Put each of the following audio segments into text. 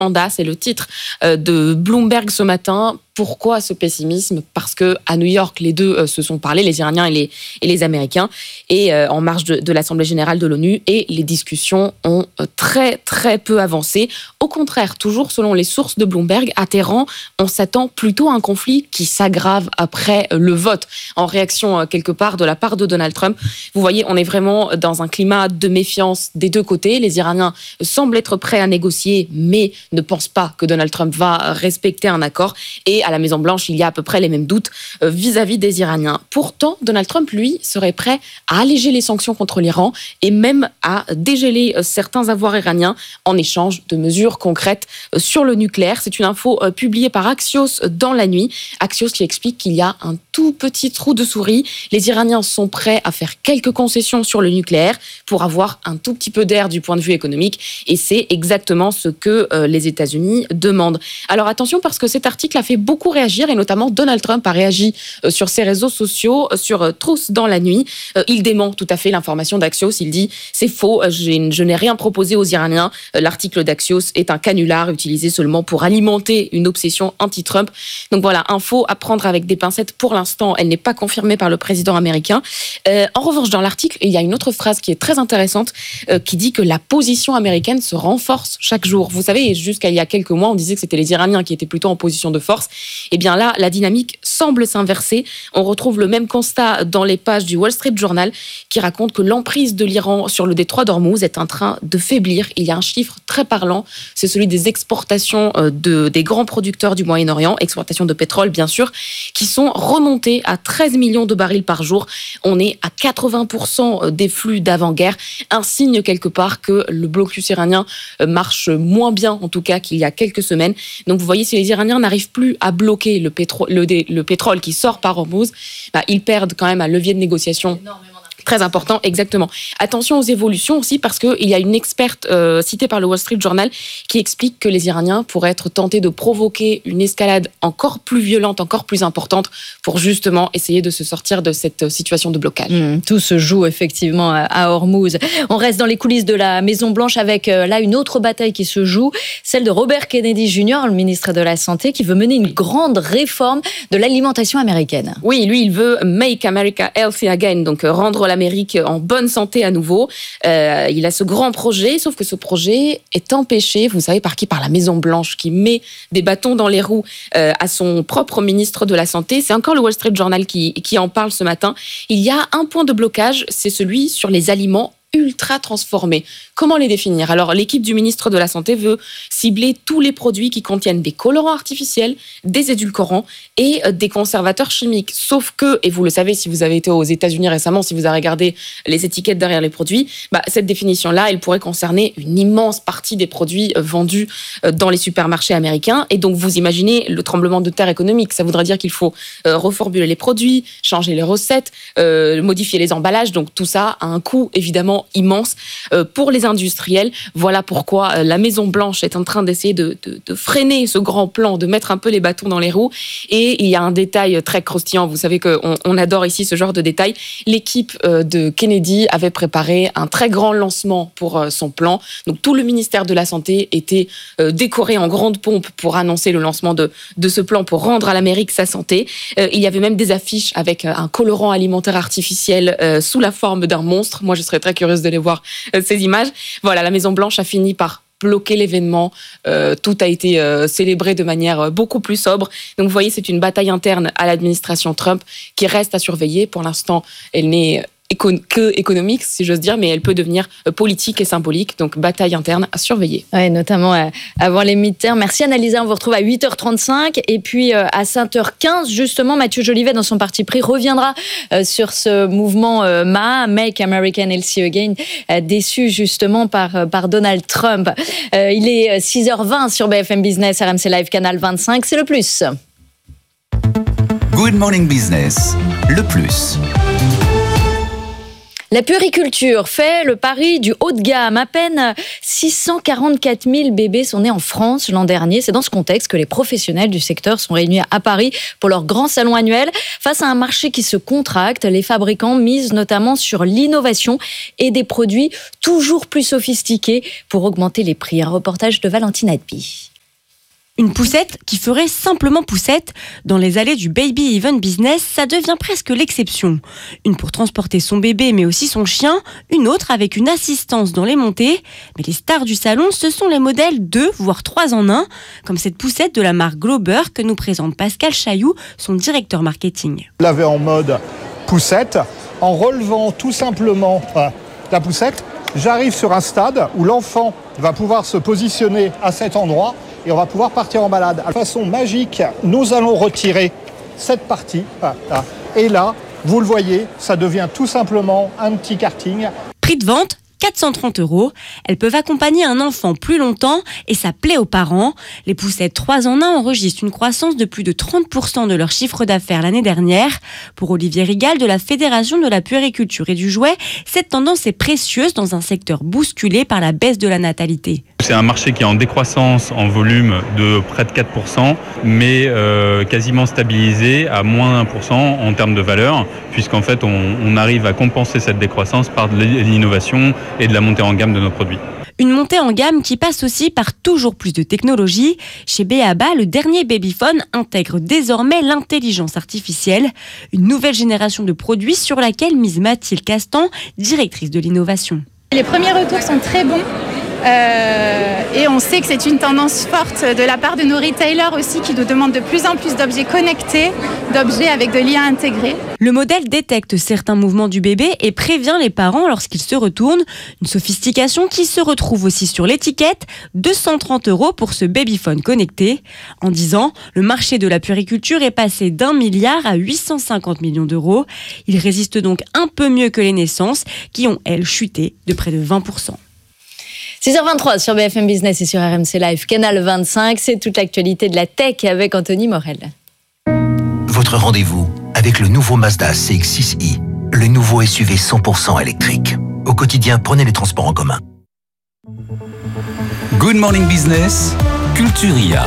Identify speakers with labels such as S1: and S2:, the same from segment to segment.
S1: c'est le titre de Bloomberg ce matin. Pourquoi ce pessimisme ? Parce que à New York, les deux se sont parlé, les Iraniens et les Américains, et en marge de l'Assemblée générale de l'ONU, et les discussions ont très très peu avancé. Au contraire, toujours selon les sources de Bloomberg, à Téhéran, on s'attend plutôt à un conflit qui s'aggrave après le vote, en réaction quelque part de la part de Donald Trump. Vous voyez, on est vraiment dans un climat de méfiance des deux côtés. Les Iraniens semblent être prêts à négocier, mais ne pensent pas que Donald Trump va respecter un accord. Et à la Maison-Blanche, il y a à peu près les mêmes doutes vis-à-vis des Iraniens. Pourtant, Donald Trump, lui, serait prêt à alléger les sanctions contre l'Iran et même à dégeler certains avoirs iraniens en échange de mesures concrètes sur le nucléaire. C'est une info publiée par Axios dans la nuit. Axios qui explique qu'il y a un tout petit trou de souris. Les Iraniens sont prêts à faire quelques concessions sur le nucléaire pour avoir un tout petit peu d'air du point de vue économique. Et c'est exactement ce que les États-Unis demandent. Alors attention, parce que cet article a fait beaucoup réagir, et notamment Donald Trump a réagi sur ses réseaux sociaux, sur Truth dans la nuit. Il dément tout à fait l'information d'Axios. Il dit « C'est faux, je n'ai rien proposé aux Iraniens. L'article d'Axios est un canular utilisé seulement pour alimenter une obsession anti-Trump. » Donc voilà, info à prendre avec des pincettes. Pour l'instant, elle n'est pas confirmée par le président américain. En revanche, dans l'article, il y a une autre phrase qui est très intéressante, qui dit que la position américaine se renforce chaque jour. Vous savez, jusqu'à il y a quelques mois, on disait que c'était les Iraniens qui étaient plutôt en position de force. Et bien là, la dynamique semble s'inverser. On retrouve le même constat dans les pages du Wall Street Journal, qui raconte que l'emprise de l'Iran sur le détroit d'Ormuz est en train de faiblir. Il y a un chiffre très parlant, c'est celui des exportations des grands producteurs du Moyen-Orient, exportations de pétrole bien sûr, qui sont remontées à 13 millions de barils par jour. On est à 80% des flux d'avant-guerre, un signe quelque part que le blocus iranien marche moins bien en tout cas qu'il y a quelques semaines. Donc vous voyez, si les Iraniens n'arrivent plus à bloquer le pétrole qui sort par Hormuz, ils perdent quand même un levier de négociation très important, exactement. Attention aux évolutions aussi, parce qu'il y a une experte citée par le Wall Street Journal qui explique que les Iraniens pourraient être tentés de provoquer une escalade encore plus violente, encore plus importante, pour justement essayer de se sortir de cette situation de blocage.
S2: Tout se joue effectivement à Hormuz. On reste dans les coulisses de la Maison-Blanche avec là une autre bataille qui se joue, celle de Robert Kennedy Jr., le ministre de la Santé, qui veut mener une grande réforme de l'alimentation américaine.
S1: Oui, lui, il veut « Make America Healthy Again », donc rendre l'Amérique en bonne santé à nouveau. Il a ce grand projet, sauf que ce projet est empêché, vous savez par qui ? Par la Maison-Blanche, qui met des bâtons dans les roues à son propre ministre de la Santé. C'est encore le Wall Street Journal qui en parle ce matin. Il y a un point de blocage, c'est celui sur les aliments ultra transformés. Comment les définir ? Alors, l'équipe du ministre de la Santé veut cibler tous les produits qui contiennent des colorants artificiels, des édulcorants et des conservateurs chimiques. Sauf que, et vous le savez si vous avez été aux États-Unis récemment, si vous avez regardé les étiquettes derrière les produits, cette définition-là, elle pourrait concerner une immense partie des produits vendus dans les supermarchés américains. Et donc, vous imaginez le tremblement de terre économique. Ça voudrait dire qu'il faut reformuler les produits, changer les recettes, modifier les emballages. Donc, tout ça a un coût, évidemment, immense pour les industriels. Voilà pourquoi la Maison-Blanche est en train d'essayer de freiner ce grand plan, de mettre un peu les bâtons dans les roues. Et il y a un détail très croustillant. Vous savez qu'on adore ici ce genre de détails. L'équipe de Kennedy avait préparé un très grand lancement pour son plan. Donc tout le ministère de la Santé était décoré en grande pompe pour annoncer le lancement de ce plan pour rendre à l'Amérique sa santé. Il y avait même des affiches avec un colorant alimentaire artificiel sous la forme d'un monstre. Moi, je serais très curieuse de les voir, ces images. Voilà, la Maison-Blanche a fini par bloquer l'événement. Tout a été célébré de manière beaucoup plus sobre. Donc vous voyez, c'est une bataille interne à l'administration Trump qui reste à surveiller. Pour l'instant, elle n'est que économique, si j'ose dire, mais elle peut devenir politique et symbolique. Donc, bataille interne à surveiller.
S2: Oui, notamment avant les midterms. Merci Annalisa, on vous retrouve à 8h35. Et puis, à 5h15, justement, Mathieu Jolivet, dans son parti pris, reviendra sur ce mouvement Make America Healthy Again, déçu justement par Donald Trump. Il est 6h20 sur BFM Business, RMC Live, Canal 25. C'est le plus.
S3: Good Morning Business, le plus.
S2: La puériculture fait le pari du haut de gamme. À peine 644 000 bébés sont nés en France l'an dernier. C'est dans ce contexte que les professionnels du secteur sont réunis à Paris pour leur grand salon annuel. Face à un marché qui se contracte, les fabricants misent notamment sur l'innovation et des produits toujours plus sophistiqués pour augmenter les prix. Un reportage de Valentine Hadby.
S4: Une poussette qui ferait simplement poussette. Dans les allées du baby even business, ça devient presque l'exception. Une pour transporter son bébé mais aussi son chien, une autre avec une assistance dans les montées. Mais les stars du salon, ce sont les modèles 2 voire 3 en 1, comme cette poussette de la marque Glober que nous présente Pascal Chailloux, son directeur marketing.
S5: Je l'avais en mode poussette, en relevant tout simplement la poussette. J'arrive sur un stade où l'enfant va pouvoir se positionner à cet endroit et on va pouvoir partir en balade. De façon magique, nous allons retirer cette partie. Et là, vous le voyez, ça devient tout simplement un petit karting.
S4: Prix de vente 430 €. Elles peuvent accompagner un enfant plus longtemps et ça plaît aux parents. Les poussettes 3 en 1 enregistrent une croissance de plus de 30% de leur chiffre d'affaires l'année dernière. Pour Olivier Rigal de la Fédération de la puériculture et du jouet, cette tendance est précieuse dans un secteur bousculé par la baisse de la natalité.
S6: C'est un marché qui est en décroissance en volume de près de 4%, mais quasiment stabilisé à moins d'1% en termes de valeur, puisqu'en fait on arrive à compenser cette décroissance par de l'innovation et de la montée en gamme de nos produits.
S4: Une montée en gamme qui passe aussi par toujours plus de technologie. Chez B.A.B.A., le dernier babyphone intègre désormais l'intelligence artificielle, une nouvelle génération de produits sur laquelle mise Mathilde Castan, directrice de l'innovation.
S7: Les premiers retours sont très bons. Et on sait que c'est une tendance forte de la part de nos retailers aussi qui nous demandent de plus en plus d'objets connectés, d'objets avec de l'IA intégrée.
S4: Le modèle détecte certains mouvements du bébé et prévient les parents lorsqu'ils se retournent. Une sophistication qui se retrouve aussi sur l'étiquette. 230 € pour ce babyphone connecté. En 10 ans, le marché de la puériculture est passé d'1 milliard à 850 millions d'euros. Il résiste donc un peu mieux que les naissances qui ont, elles, chuté de près de 20%.
S2: 6h23 sur BFM Business et sur RMC Live, Canal 25. C'est toute l'actualité de la tech avec Anthony Morel.
S3: Votre rendez-vous avec le nouveau Mazda CX-6i, le nouveau SUV 100% électrique. Au quotidien, prenez les transports en commun.
S8: Good Morning Business, Culturia.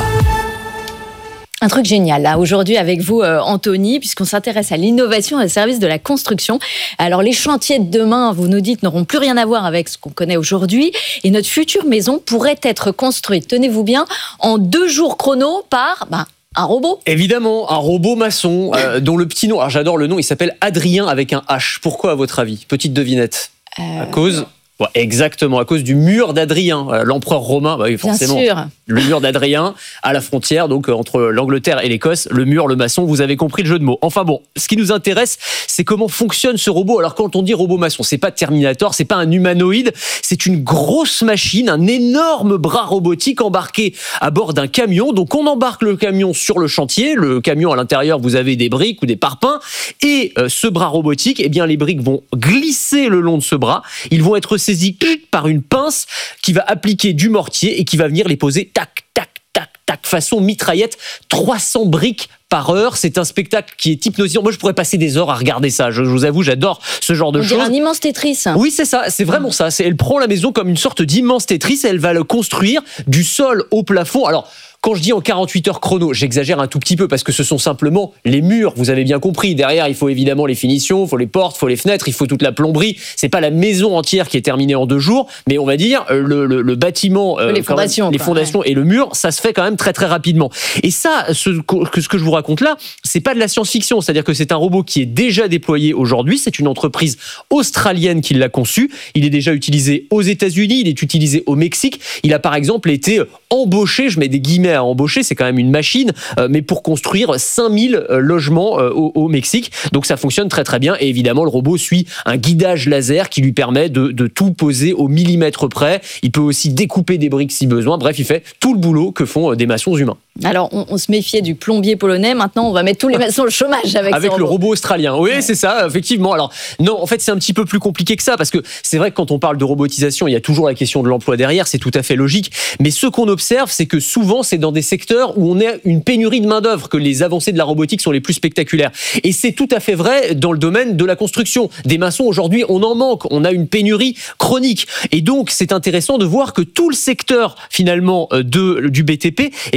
S2: Un truc génial, là, aujourd'hui avec vous, Anthony, puisqu'on s'intéresse à l'innovation et au service de la construction. Alors, les chantiers de demain, vous nous dites, n'auront plus rien à voir avec ce qu'on connaît aujourd'hui. Et notre future maison pourrait être construite, tenez-vous bien, en 2 jours chrono par un robot.
S9: Évidemment, un robot maçon dont le petit nom, alors j'adore le nom, il s'appelle Adrien avec un H. Pourquoi, à votre avis ? Petite devinette. À cause... Ouais, exactement, à cause du mur d'Adrien, l'empereur romain, oui, forcément.
S2: Bien sûr.
S9: Le mur d'Adrien, à la frontière, donc entre l'Angleterre et l'Écosse, le mur, le maçon, vous avez compris le jeu de mots. Enfin bon, ce qui nous intéresse, c'est comment fonctionne ce robot. Alors quand on dit robot maçon, c'est pas Terminator, c'est pas un humanoïde, c'est une grosse machine, un énorme bras robotique embarqué à bord d'un camion. Donc on embarque le camion sur le chantier, le camion à l'intérieur, vous avez des briques ou des parpaings, et ce bras robotique, eh bien les briques vont glisser le long de ce bras, ils vont être saisis par une pince qui va appliquer du mortier et qui va venir les poser tac, tac, tac, tac, façon mitraillette, 300 briques par heure. C'est un spectacle qui est hypnotisant. Moi, je pourrais passer des heures à regarder ça. Je vous avoue, j'adore ce genre de choses.
S2: On dirait un immense Tetris.
S9: Oui, c'est ça. C'est vraiment ça. Elle prend la maison comme une sorte d'immense Tetris et elle va le construire du sol au plafond. Alors, quand je dis en 48 heures chrono, j'exagère un tout petit peu parce que ce sont simplement les murs, vous avez bien compris. Derrière, il faut évidemment les finitions, il faut les portes, il faut les fenêtres, il faut toute la plomberie. C'est pas la maison entière qui est terminée en 2 jours, mais on va dire le bâtiment,
S2: les fondations,
S9: et le mur, ça se fait quand même très très rapidement. Et ça, ce que je vous raconte là, c'est pas de la science-fiction, c'est-à-dire que c'est un robot qui est déjà déployé aujourd'hui. C'est une entreprise australienne qui l'a conçu. Il est déjà utilisé aux États-Unis, il est utilisé au Mexique. Il a par exemple été embauché, je mets des guillemets à embaucher, c'est quand même une machine, mais pour construire 5000 logements au Mexique. Donc ça fonctionne très très bien et évidemment le robot suit un guidage laser qui lui permet de tout poser au millimètre près. Il peut aussi découper des briques si besoin. Bref, il fait tout le boulot que font des maçons humains.
S2: Alors, on se méfiait du plombier polonais. Maintenant, on va mettre tous les maçons au chômage avec
S9: le robot australien. Oui, c'est ça, effectivement. Alors, non, en fait, c'est un petit peu plus compliqué que ça parce que c'est vrai que quand on parle de robotisation, il y a toujours la question de l'emploi derrière. C'est tout à fait logique. Mais ce qu'on observe, c'est que souvent, c'est dans des secteurs où on a une pénurie de main-d'œuvre que les avancées de la robotique sont les plus spectaculaires. Et c'est tout à fait vrai dans le domaine de la construction. Des maçons, aujourd'hui, on en manque. On a une pénurie chronique. Et donc, c'est intéressant de voir que tout le secteur, finalement, du BTP, eh bien, va se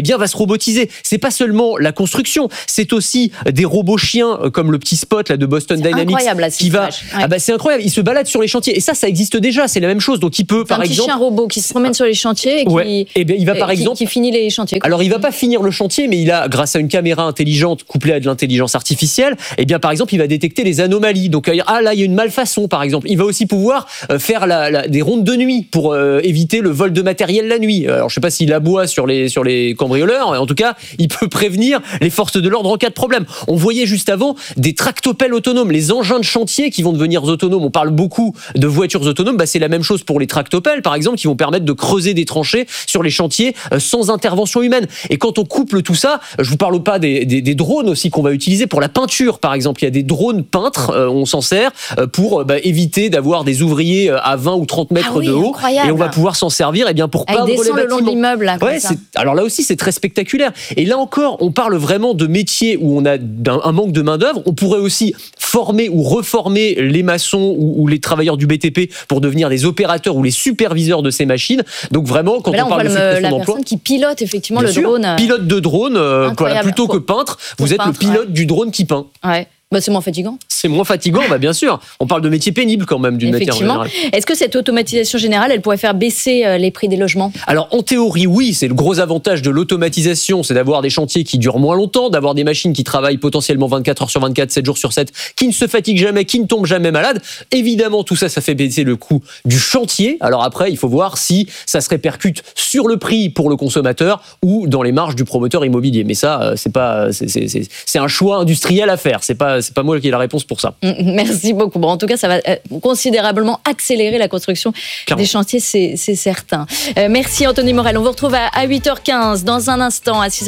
S9: robotisé. C'est pas seulement la construction, c'est aussi des robots chiens comme le petit Spot là de Boston Dynamics.
S2: Incroyable, là,
S9: qui va. C'est incroyable. Il se balade sur les chantiers et ça existe déjà. C'est la même chose. Donc il peut, par exemple,
S2: un petit chien robot qui se promène sur les chantiers et
S9: il va par exemple
S2: qui finit les chantiers.
S9: Alors il va pas finir le chantier, mais il a, grâce à une caméra intelligente couplée à de l'intelligence artificielle, par exemple il va détecter les anomalies. Donc là il y a une malfaçon par exemple. Il va aussi pouvoir faire des rondes de nuit pour éviter le vol de matériel la nuit. Alors je sais pas s'il aboie sur les cambrioleurs. En tout cas il peut prévenir les forces de l'ordre en cas de problème. On voyait juste avant des tractopelles autonomes, les engins de chantier qui vont devenir autonomes. On parle beaucoup de voitures autonomes. C'est la même chose pour les tractopelles par exemple, qui vont permettre de creuser des tranchées sur les chantiers sans intervention humaine. Et quand on couple tout ça, je vous parle pas des drones aussi qu'on va utiliser pour la peinture par exemple. Il y a des drones peintres, on s'en sert pour éviter d'avoir des ouvriers à 20 ou 30 mètres de haut.
S2: Incroyable.
S9: Et on va pouvoir s'en servir pour peindre les bâtiments.
S2: Le long de l'immeuble. Là,
S9: alors là aussi, c'est très spectaculaire. Et là encore, on parle vraiment de métiers où on a un manque de main-d'œuvre. On pourrait aussi former ou reformer les maçons ou les travailleurs du BTP pour devenir des opérateurs ou les superviseurs de ces machines. Donc vraiment, quand on parle de suppression d'emploi,
S2: personne qui pilote effectivement le drone.
S9: Pilote de drone, plutôt que peintre, vous êtes le pilote du drone qui peint.
S2: Ouais. C'est moins fatigant.
S9: C'est moins fatigant, bien sûr. On parle de métiers pénibles quand même, d'une manière générale.
S2: Est-ce que cette automatisation générale, elle pourrait faire baisser les prix des logements ?
S9: Alors, en théorie, oui. C'est le gros avantage de l'automatisation, c'est d'avoir des chantiers qui durent moins longtemps, d'avoir des machines qui travaillent potentiellement 24 heures sur 24, 7 jours sur 7, qui ne se fatiguent jamais, qui ne tombent jamais malades. Évidemment, tout ça, ça fait baisser le coût du chantier. Alors après, il faut voir si ça se répercute sur le prix pour le consommateur ou dans les marges du promoteur immobilier. Mais ça, c'est un choix industriel à faire. C'est pas moi qui ai la réponse pour ça.
S2: Merci beaucoup. En tout cas, ça va considérablement accélérer la construction des chantiers, c'est certain. Merci Anthony Morel. On vous retrouve à 8h15 dans un instant, à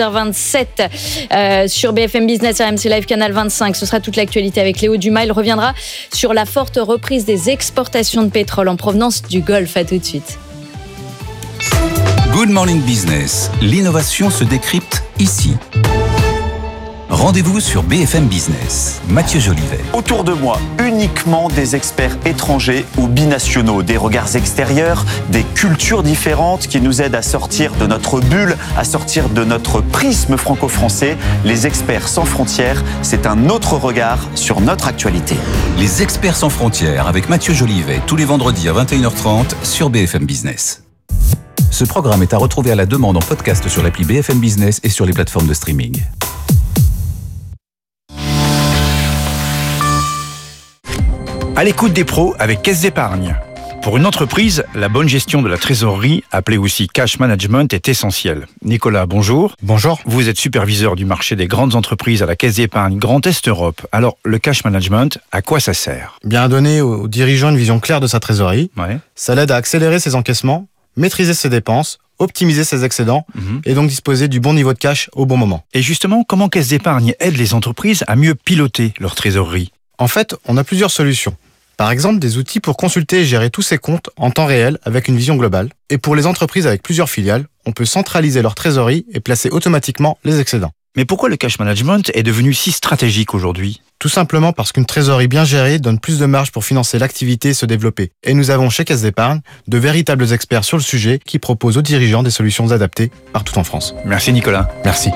S2: 6h27 sur BFM Business, RMC Live, Canal 25. Ce sera toute l'actualité avec Léo Dumas. Il reviendra sur la forte reprise des exportations de pétrole en provenance du Golfe. À tout de suite.
S8: Good Morning Business. L'innovation se décrypte ici. Rendez-vous sur BFM Business. Mathieu Jolivet.
S10: Autour de moi, uniquement des experts étrangers ou binationaux, des regards extérieurs, des cultures différentes qui nous aident à sortir de notre bulle, à sortir de notre prisme franco-français. Les experts sans frontières, c'est un autre regard sur notre actualité.
S8: Les experts sans frontières avec Mathieu Jolivet, tous les vendredis à 21h30 sur BFM Business. Ce programme est à retrouver à la demande en podcast sur l'appli BFM Business et sur les plateformes de streaming.
S11: À l'écoute des pros avec Caisse d'Épargne. Pour une entreprise, la bonne gestion de la trésorerie, appelée aussi cash management, est essentielle. Nicolas, bonjour.
S12: Bonjour.
S11: Vous êtes superviseur du marché des grandes entreprises à la Caisse d'Épargne Grand Est Europe. Alors, le cash management, à quoi ça sert ?
S12: Bien donner aux dirigeants une vision claire de sa trésorerie. Ça l'aide à accélérer ses encaissements, maîtriser ses dépenses, optimiser ses excédents et donc disposer du bon niveau de cash au bon moment.
S11: Et justement, comment Caisse d'Épargne aide les entreprises à mieux piloter leur trésorerie ?
S12: En fait, on a plusieurs solutions. Par exemple, des outils pour consulter et gérer tous ses comptes en temps réel avec une vision globale. Et pour les entreprises avec plusieurs filiales, on peut centraliser leur trésorerie et placer automatiquement les excédents.
S11: Mais pourquoi le cash management est devenu si stratégique aujourd'hui ?
S12: Tout simplement parce qu'une trésorerie bien gérée donne plus de marge pour financer l'activité et se développer. Et nous avons chez Caisse d'Épargne de véritables experts sur le sujet qui proposent aux dirigeants des solutions adaptées partout en France.
S11: Merci Nicolas.
S12: Merci.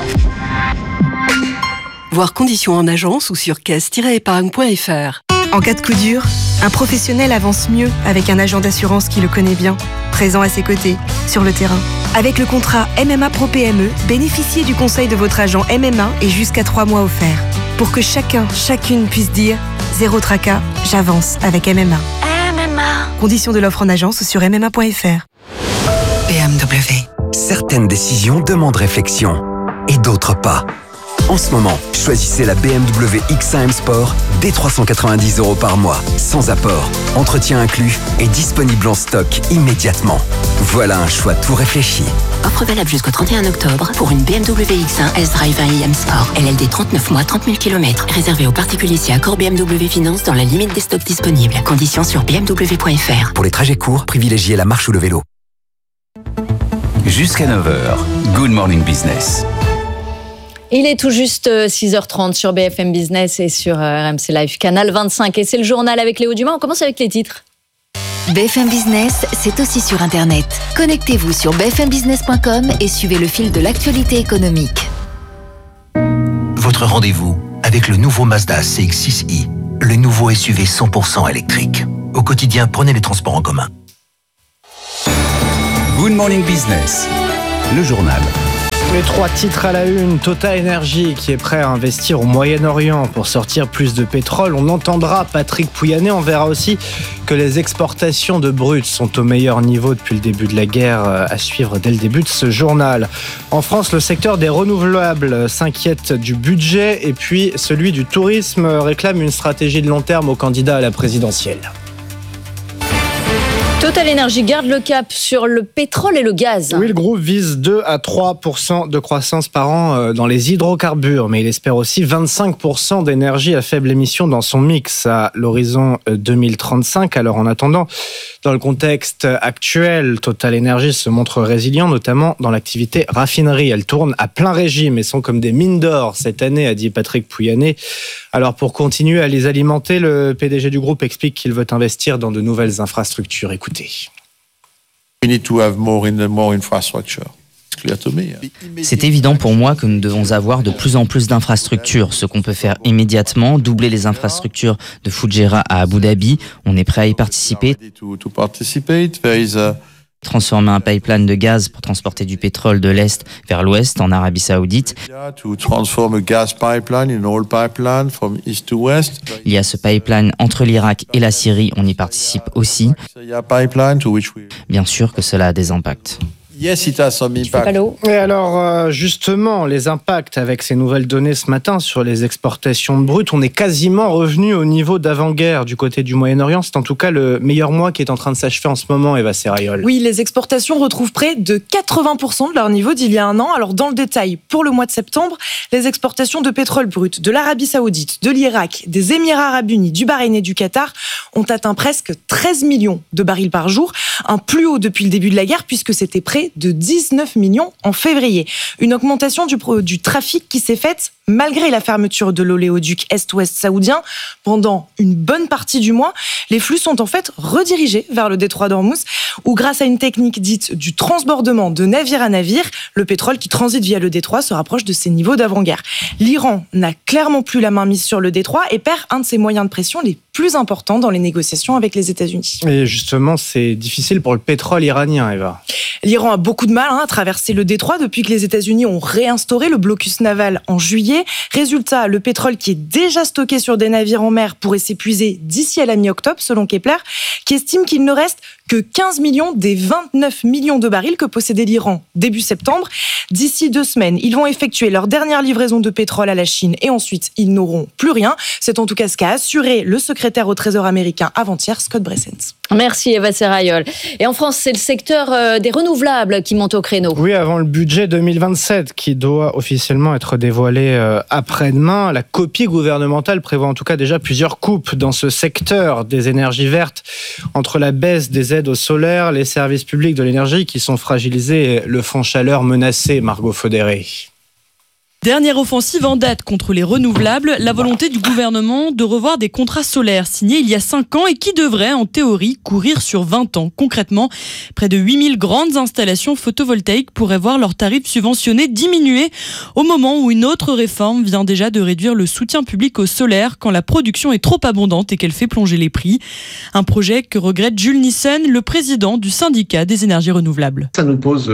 S13: Voir conditions en agence ou sur caisse-épargne.fr.
S14: En cas de coup dur, un professionnel avance mieux avec un agent d'assurance qui le connaît bien, présent à ses côtés, sur le terrain. Avec le contrat MMA Pro PME, bénéficiez du conseil de votre agent MMA et jusqu'à 3 mois offerts. Pour que chacune puisse dire « Zéro tracas, j'avance avec MMA ». MMA. Conditions de l'offre en agence sur MMA.fr.
S15: BMW. Certaines décisions demandent réflexion et d'autres pas. En ce moment, choisissez la BMW X1 M Sport dès 390 € par mois, sans apport, entretien inclus et disponible en stock immédiatement. Voilà un choix tout réfléchi.
S16: Offre valable jusqu'au 31 octobre pour une BMW X1 S-Drive 1 IM Sport. LLD 39 mois, 30 000 km. Réservé aux particuliers si accord BMW Finance dans la limite des stocks disponibles. Conditions sur bmw.fr.
S15: Pour les trajets courts, privilégiez la marche ou le vélo.
S8: Jusqu'à 9h, Good Morning Business.
S2: Il est tout juste 6h30 sur BFM Business et sur RMC Live, Canal 25. Et c'est le journal avec Léo Dumas. On commence avec les titres.
S17: BFM Business, c'est aussi sur Internet. Connectez-vous sur bfmbusiness.com et suivez le fil de l'actualité économique.
S3: Votre rendez-vous avec le nouveau Mazda CX-6i, le nouveau SUV 100% électrique. Au quotidien, prenez les transports en commun.
S8: Good Morning Business, le journal.
S18: Les 3 titres à la une. Total Energy qui est prêt à investir au Moyen-Orient pour sortir plus de pétrole. On entendra Patrick Pouyanné. On verra aussi que les exportations de brut sont au meilleur niveau depuis le début de la guerre, à suivre dès le début de ce journal. En France, le secteur des renouvelables s'inquiète du budget et puis celui du tourisme réclame une stratégie de long terme aux candidats à la présidentielle.
S2: Total Energy garde le cap sur le pétrole et le gaz.
S18: Oui, le groupe vise 2 à 3% de croissance par an dans les hydrocarbures, mais il espère aussi 25% d'énergie à faible émission dans son mix à l'horizon 2035. Alors en attendant, dans le contexte actuel, Total Energy se montre résilient, notamment dans l'activité raffinerie. Elle tourne à plein régime et sont comme des mines d'or cette année, a dit Patrick Pouyanné. Alors pour continuer à les alimenter, le PDG du groupe explique qu'il veut investir dans de nouvelles infrastructures. Écoutez.
S19: C'est évident pour moi que nous devons avoir de plus en plus d'infrastructures. Ce qu'on peut faire immédiatement, doubler les infrastructures de Fujairah à Abu Dhabi. On est prêt à y participer. Transformer un pipeline de gaz pour transporter du pétrole de l'Est vers l'Ouest en Arabie Saoudite. Il y a ce pipeline entre l'Irak et la Syrie, on y participe aussi. Bien sûr que cela a des impacts.
S18: Yes, it has some impact. Et alors, justement, les impacts avec ces nouvelles données ce matin sur les exportations de brut, on est quasiment revenu au niveau d'avant-guerre du côté du Moyen-Orient. C'est en tout cas le meilleur mois qui est en train de s'achever en ce moment, Eva Serrayol.
S20: Oui, les exportations retrouvent près de 80% de leur niveau d'il y a un an. Alors, dans le détail, pour le mois de septembre, les exportations de pétrole brut de l'Arabie Saoudite, de l'Irak, des Émirats Arabes Unis, du Bahreïn et du Qatar ont atteint presque 13 millions de barils par jour, un plus haut depuis le début de la guerre puisque c'était près de 19 millions en février. Une augmentation du trafic qui s'est faite malgré la fermeture de l'oléoduc Est-Ouest saoudien pendant une bonne partie du mois. Les flux sont en fait redirigés vers le détroit d'Ormuz où grâce à une technique dite du transbordement de navire à navire, le pétrole qui transite via le détroit se rapproche de ses niveaux d'avant-guerre. L'Iran n'a clairement plus la main mise sur le détroit et perd un de ses moyens de pression les plus importants dans les négociations avec les États-Unis.
S18: Et justement, c'est difficile pour le pétrole iranien, Eva.
S20: L'Iran a beaucoup de mal à traverser le détroit depuis que les États-Unis ont réinstauré le blocus naval en juillet. Résultat, le pétrole qui est déjà stocké sur des navires en mer pourrait s'épuiser d'ici à la mi-octobre, selon Kepler, qui estime qu'il ne reste que 15 millions des 29 millions de barils que possédait l'Iran début septembre. D'ici 2 semaines, ils vont effectuer leur dernière livraison de pétrole à la Chine et ensuite, ils n'auront plus rien. C'est en tout cas ce qu'a assuré le secrétaire au Trésor américain avant-hier, Scott Bressens.
S2: Merci Eva Serrayol. Et en France, c'est le secteur des renouvelables qui monte au créneau.
S18: Oui, avant le budget 2027 qui doit officiellement être dévoilé après-demain. La copie gouvernementale prévoit en tout cas déjà plusieurs coupes dans ce secteur des énergies vertes entre la baisse des aides au solaire, les services publics de l'énergie qui sont fragilisés et le fonds chaleur menacé, Margot Faudéré.
S21: Dernière offensive en date contre les renouvelables, la volonté du gouvernement de revoir des contrats solaires signés il y a 5 ans et qui devraient, en théorie, courir sur 20 ans. Concrètement, près de 8000 grandes installations photovoltaïques pourraient voir leurs tarifs subventionnés diminuer au moment où une autre réforme vient déjà de réduire le soutien public au solaire quand la production est trop abondante et qu'elle fait plonger les prix. Un projet que regrette Jules Nissen, le président du syndicat des énergies renouvelables.
S22: Ça nous pose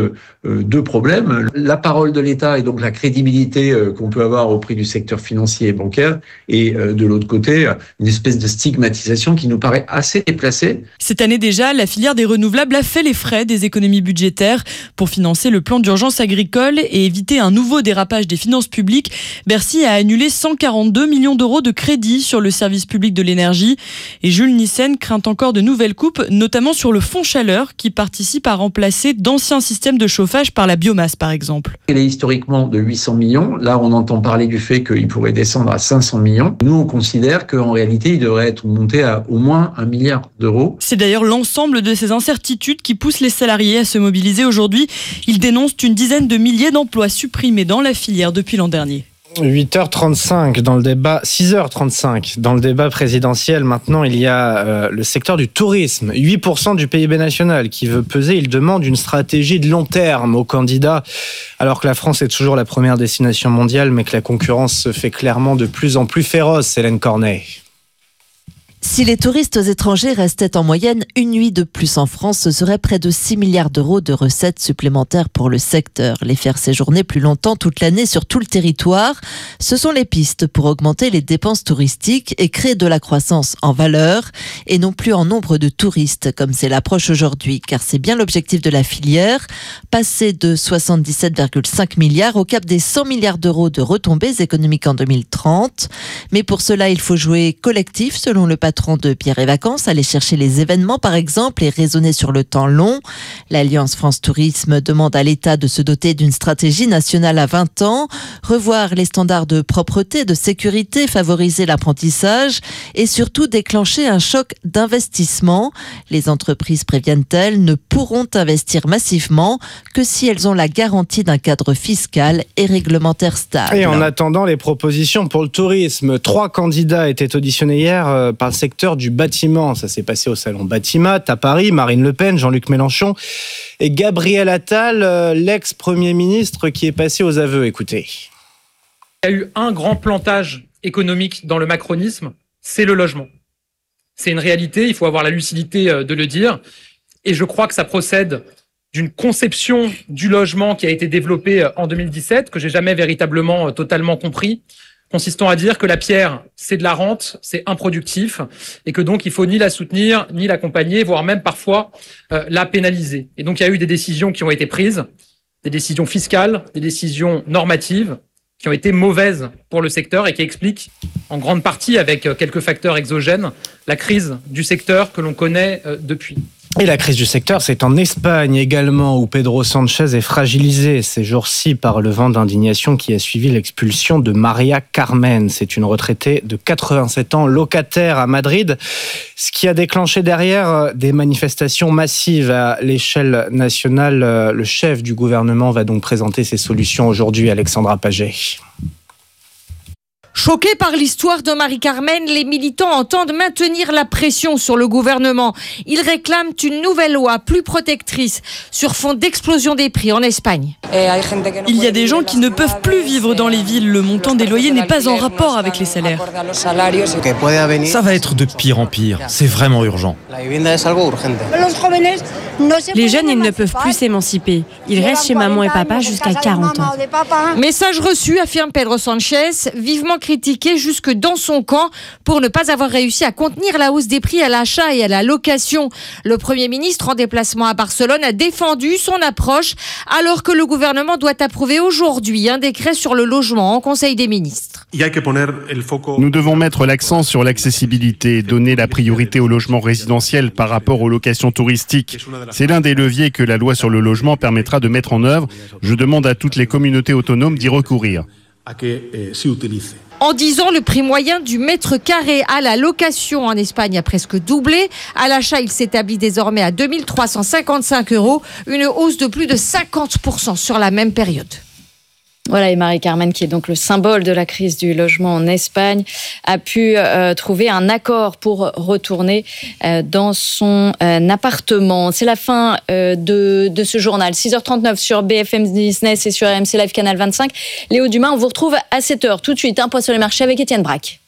S22: 2 problèmes. La parole de l'État et donc la crédibilité qu'on peut avoir auprès du secteur financier et bancaire et de l'autre côté, une espèce de stigmatisation qui nous paraît assez déplacée.
S21: Cette année déjà, la filière des renouvelables a fait les frais des économies budgétaires pour financer le plan d'urgence agricole et éviter un nouveau dérapage des finances publiques. Bercy a annulé 142 millions d'euros de crédits sur le service public de l'énergie et Jules Nissen craint encore de nouvelles coupes, notamment sur le fonds chaleur qui participe à remplacer d'anciens systèmes de chauffage par la biomasse par exemple.
S22: Il est historiquement de 800 millions. Là, on entend parler du fait qu'il pourrait descendre à 500 millions. Nous, on considère qu'en réalité, il devrait être monté à au moins 1 milliard d'euros.
S21: C'est d'ailleurs l'ensemble de ces incertitudes qui poussent les salariés à se mobiliser aujourd'hui. Ils dénoncent une dizaine de milliers d'emplois supprimés dans la filière depuis l'an dernier.
S18: 8h35 dans le débat, 6h35 dans le débat présidentiel. Maintenant, il y a le secteur du tourisme, 8% du PIB national qui veut peser. Il demande une stratégie de long terme aux candidats, alors que la France est toujours la première destination mondiale, mais que la concurrence se fait clairement de plus en plus féroce. Hélène Cornet.
S1: Si les touristes étrangers restaient en moyenne une nuit de plus en France, ce serait près de 6 milliards d'euros de recettes supplémentaires pour le secteur. Les faire séjourner plus longtemps toute l'année sur tout le territoire, ce sont les pistes pour augmenter les dépenses touristiques et créer de la croissance en valeur et non plus en nombre de touristes, comme c'est l'approche aujourd'hui, car c'est bien l'objectif de la filière, passer de 77,5 milliards au cap des 100 milliards d'euros de retombées économiques en 2030. Mais pour cela, il faut jouer collectif, selon le patron de Pierre et Vacances, aller chercher les événements par exemple et raisonner sur le temps long. L'Alliance France Tourisme demande à l'État de se doter d'une stratégie nationale à 20 ans, revoir les standards de propreté, de sécurité, favoriser l'apprentissage et surtout déclencher un choc d'investissement. Les entreprises, préviennent-elles, ne pourront investir massivement que si elles ont la garantie d'un cadre fiscal et réglementaire stable.
S18: Et en attendant les propositions pour le tourisme, 3 candidats étaient auditionnés hier par le secteur du bâtiment. Ça s'est passé au salon Batimat à Paris. Marine Le Pen, Jean-Luc Mélenchon et Gabriel Attal, l'ex-premier ministre qui est passé aux aveux. Écoutez.
S5: Il y a eu un grand plantage économique dans le macronisme, c'est le logement. C'est une réalité, il faut avoir la lucidité de le dire. Et je crois que ça procède d'une conception du logement qui a été développée en 2017, que j'ai jamais véritablement totalement compris, consistant à dire que la pierre, c'est de la rente, c'est improductif, et que donc il faut ni la soutenir, ni l'accompagner, voire même parfois la pénaliser. Et donc il y a eu des décisions qui ont été prises, des décisions fiscales, des décisions normatives, qui ont été mauvaises pour le secteur et qui expliquent en grande partie, avec quelques facteurs exogènes, la crise du secteur que l'on connaît depuis.
S18: Et la crise du secteur, c'est en Espagne également, où Pedro Sánchez est fragilisé ces jours-ci par le vent d'indignation qui a suivi l'expulsion de Maria Carmen. C'est une retraitée de 87 ans, locataire à Madrid, ce qui a déclenché derrière des manifestations massives à l'échelle nationale. Le chef du gouvernement va donc présenter ses solutions aujourd'hui, Alexandra Paget.
S23: Choqués par l'histoire de Marie-Carmen, les militants entendent maintenir la pression sur le gouvernement. Ils réclament une nouvelle loi plus protectrice sur fond d'explosion des prix en Espagne.
S21: Il y a des gens qui ne peuvent plus vivre dans les villes. Le montant des loyers n'est pas en rapport avec les salaires.
S24: Ça va être de pire en pire. C'est vraiment urgent.
S4: Les jeunes, ils ne peuvent plus s'émanciper. Ils restent chez maman et papa jusqu'à 40 ans.
S23: Message reçu, affirme Pedro Sánchez, vivement critiqué jusque dans son camp pour ne pas avoir réussi à contenir la hausse des prix à l'achat et à la location. Le Premier ministre, en déplacement à Barcelone, a défendu son approche alors que le gouvernement doit approuver aujourd'hui un décret sur le logement en Conseil des ministres.
S25: Nous devons mettre l'accent sur l'accessibilité, donner la priorité au logement résidentiel par rapport aux locations touristiques. C'est l'un des leviers que la loi sur le logement permettra de mettre en œuvre. Je demande à toutes les communautés autonomes d'y recourir.
S23: En 10 ans, le prix moyen du mètre carré à la location en Espagne a presque doublé. À l'achat, il s'établit désormais à 2 355 €, une hausse de plus de 50% sur la même période.
S2: Voilà, et Marie-Carmen, qui est donc le symbole de la crise du logement en Espagne, a pu trouver un accord pour retourner dans son appartement. C'est la fin de ce journal. 6h39 sur BFM Business et sur RMC Live Canal 25. Léo Dumas, on vous retrouve à 7h. Tout de suite, un point sur les marchés avec Étienne Braque.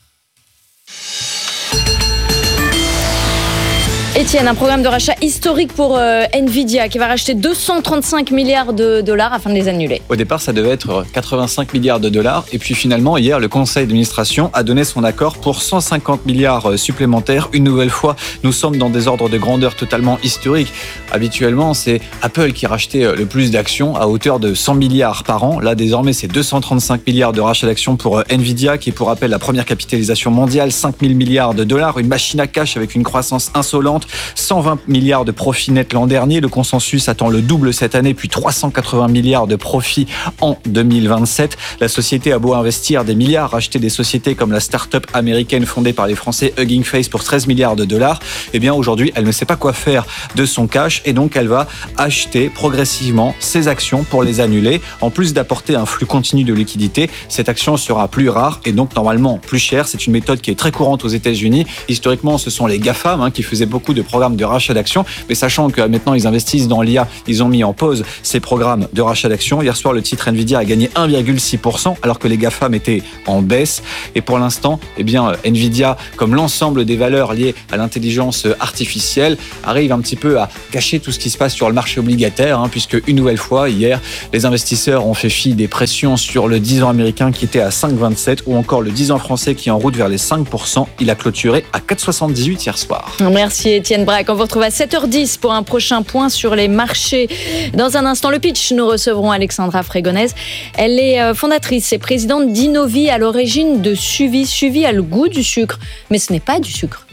S2: Étienne, un programme de rachat historique pour Nvidia qui va racheter 235 milliards de dollars afin de les annuler.
S26: Au départ, ça devait être 85 milliards de dollars. Et puis finalement, hier, le conseil d'administration a donné son accord pour 150 milliards supplémentaires. Une nouvelle fois, nous sommes dans des ordres de grandeur totalement historiques. Habituellement, c'est Apple qui rachetait le plus d'actions à hauteur de 100 milliards par an. Là, désormais, c'est 235 milliards de rachat d'actions pour Nvidia, qui est pour rappel la première capitalisation mondiale, 5 000 milliards de dollars. Une machine à cash avec une croissance insolente. 2030. 120 milliards de profits nets l'an dernier. Le consensus attend le double cette année, puis 380 milliards de profits en 2027. La société a beau investir des milliards, racheter des sociétés comme la start-up américaine fondée par les Français Hugging Face pour 13 milliards de dollars. Eh bien, aujourd'hui, elle ne sait pas quoi faire de son cash et donc elle va acheter progressivement ses actions pour les annuler. En plus d'apporter un flux continu de liquidité, cette action sera plus rare et donc normalement plus chère. C'est une méthode qui est très courante aux États-Unis. Historiquement, ce sont les GAFAM qui faisaient beaucoup de programmes de rachat d'actions, mais sachant que maintenant ils investissent dans l'IA, ils ont mis en pause ces programmes de rachat d'actions. Hier soir, le titre Nvidia a gagné 1,6% alors que les GAFAM étaient en baisse. Et pour l'instant, eh bien, Nvidia, comme l'ensemble des valeurs liées à l'intelligence artificielle, arrive un petit peu à cacher tout ce qui se passe sur le marché obligataire, puisque une nouvelle fois, hier, les investisseurs ont fait fi des pressions sur le 10 ans américain qui était à 5,27 ou encore le 10 ans français qui est en route vers les 5%. Il a clôturé à 4,78 hier soir.
S2: Merci Étienne Braque. On vous retrouve à 7h10 pour un prochain point sur les marchés. Dans un instant, le pitch, nous recevrons Alexandra Frégonèse. Elle est fondatrice et présidente d'Innovi, à l'origine de Suvi. Suvi a le goût du sucre, mais ce n'est pas du sucre.